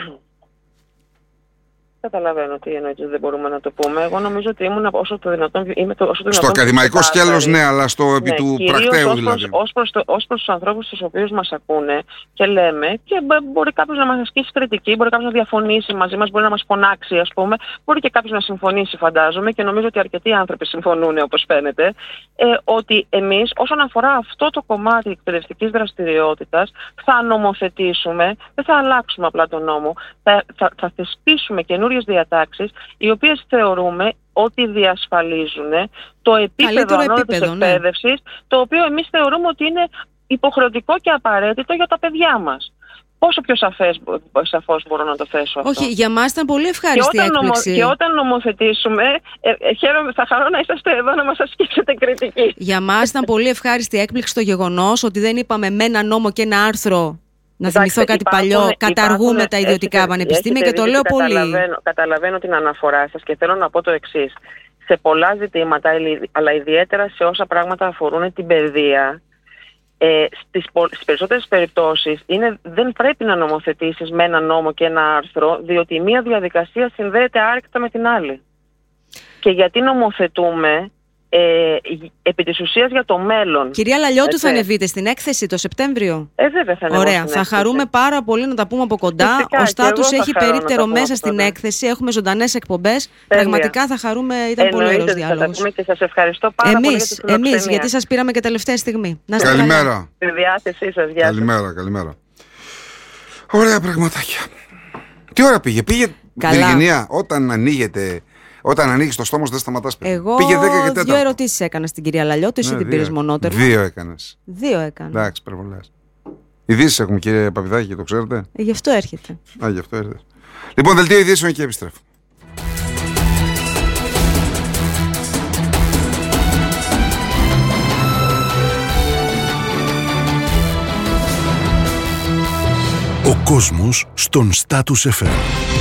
Καταλαβαίνω τι εννοείται, δεν μπορούμε να το πούμε. Εγώ νομίζω ότι ήμουν όσο το δυνατόν. Στο ακαδημαϊκό σκέλος, ναι, αλλά στο επί του πρακτέου δηλαδή. Ως προς τους ανθρώπους τους οποίους μας ακούνε και λέμε, και μπορεί κάποιος να μας ασκήσει κριτική, μπορεί κάποιος να διαφωνήσει μαζί μας, μπορεί να μας φωνάξει, ας πούμε, μπορεί και κάποιος να συμφωνήσει, φαντάζομαι, και νομίζω ότι αρκετοί άνθρωποι συμφωνούν, όπως φαίνεται, ότι εμείς, όσον αφορά αυτό το κομμάτι εκπαιδευτικής δραστηριότητας, θα νομοθετήσουμε, δεν θα αλλάξουμε απλά τον νόμο, θα θεσπίσουμε καινούριες διατάξεις, οι οποίες θεωρούμε ότι διασφαλίζουν το επίπεδο ανώτατης εκπαίδευσης, το οποίο εμείς θεωρούμε ότι είναι υποχρεωτικό και απαραίτητο για τα παιδιά μας. Πόσο πιο σαφώς μπορώ να το θέσω αυτό? Όχι, για μας ήταν πολύ ευχάριστη έκπληξη. Και όταν νομοθετήσουμε, θα χαρώ να είσαστε εδώ να μας ασκήσετε κριτική. Για μας ήταν πολύ ευχάριστη έκπληξη το γεγονός ότι δεν είπαμε με ένα νόμο και ένα άρθρο. Να θυμηθώ κάτι παλιό, καταργούμε τα ιδιωτικά πανεπιστήμια και το λέω πολύ. Καταλαβαίνω την αναφορά σας και θέλω να πω το εξής. Σε πολλά ζητήματα, αλλά ιδιαίτερα σε όσα πράγματα αφορούν την παιδεία, στις περισσότερες περιπτώσεις δεν πρέπει να νομοθετήσεις με ένα νόμο και ένα άρθρο, διότι η μία διαδικασία συνδέεται άρρηκτα με την άλλη. Και γιατί νομοθετούμε επί της ουσίας για το μέλλον. Κυρία Λαλιώτου, θα ανεβείτε στην έκθεση το Σεπτέμβριο? Βέβαια θα ανεβώ. Ωραία, θα χαρούμε πάρα πολύ να τα πούμε από κοντά. Φυσικά, ο Στάτους έχει περίπτερο μέσα στην έκθεση. Έχουμε ζωντανές εκπομπές. Πραγματικά θα χαρούμε, ήταν πολύ ωραίος διάλογος. Και σας ευχαριστώ πάρα πολύ για τη φιλοξενία. Εμείς, γιατί σας πήραμε και τελευταία στιγμή. Καλημέρα. Στη διάθεσή σας. Καλημέρα. Ωραία πραγματάκια. Τι ώρα πήγε? Πήγε Βυργινία, όταν ανοίγεται Όταν ανοίγεις το στόμα σου δεν σταματάς. Εγώ πήγε 10 και 4. 2 ερωτήσεις έκανα στην κυρία Λαλιώτη, εσύ την πήρες μονότερμα. 2 έκανες. 2 έκανα. Εντάξει, προβολές. Ειδήσεις έχουμε, κύριε Παπηδάκη, το ξέρετε. Γι' αυτό έρχεται. Γι' αυτό έρχεται. Λοιπόν, δελτίο ειδήσεων και επιστρέφω. Ο κόσμος στον Status FM.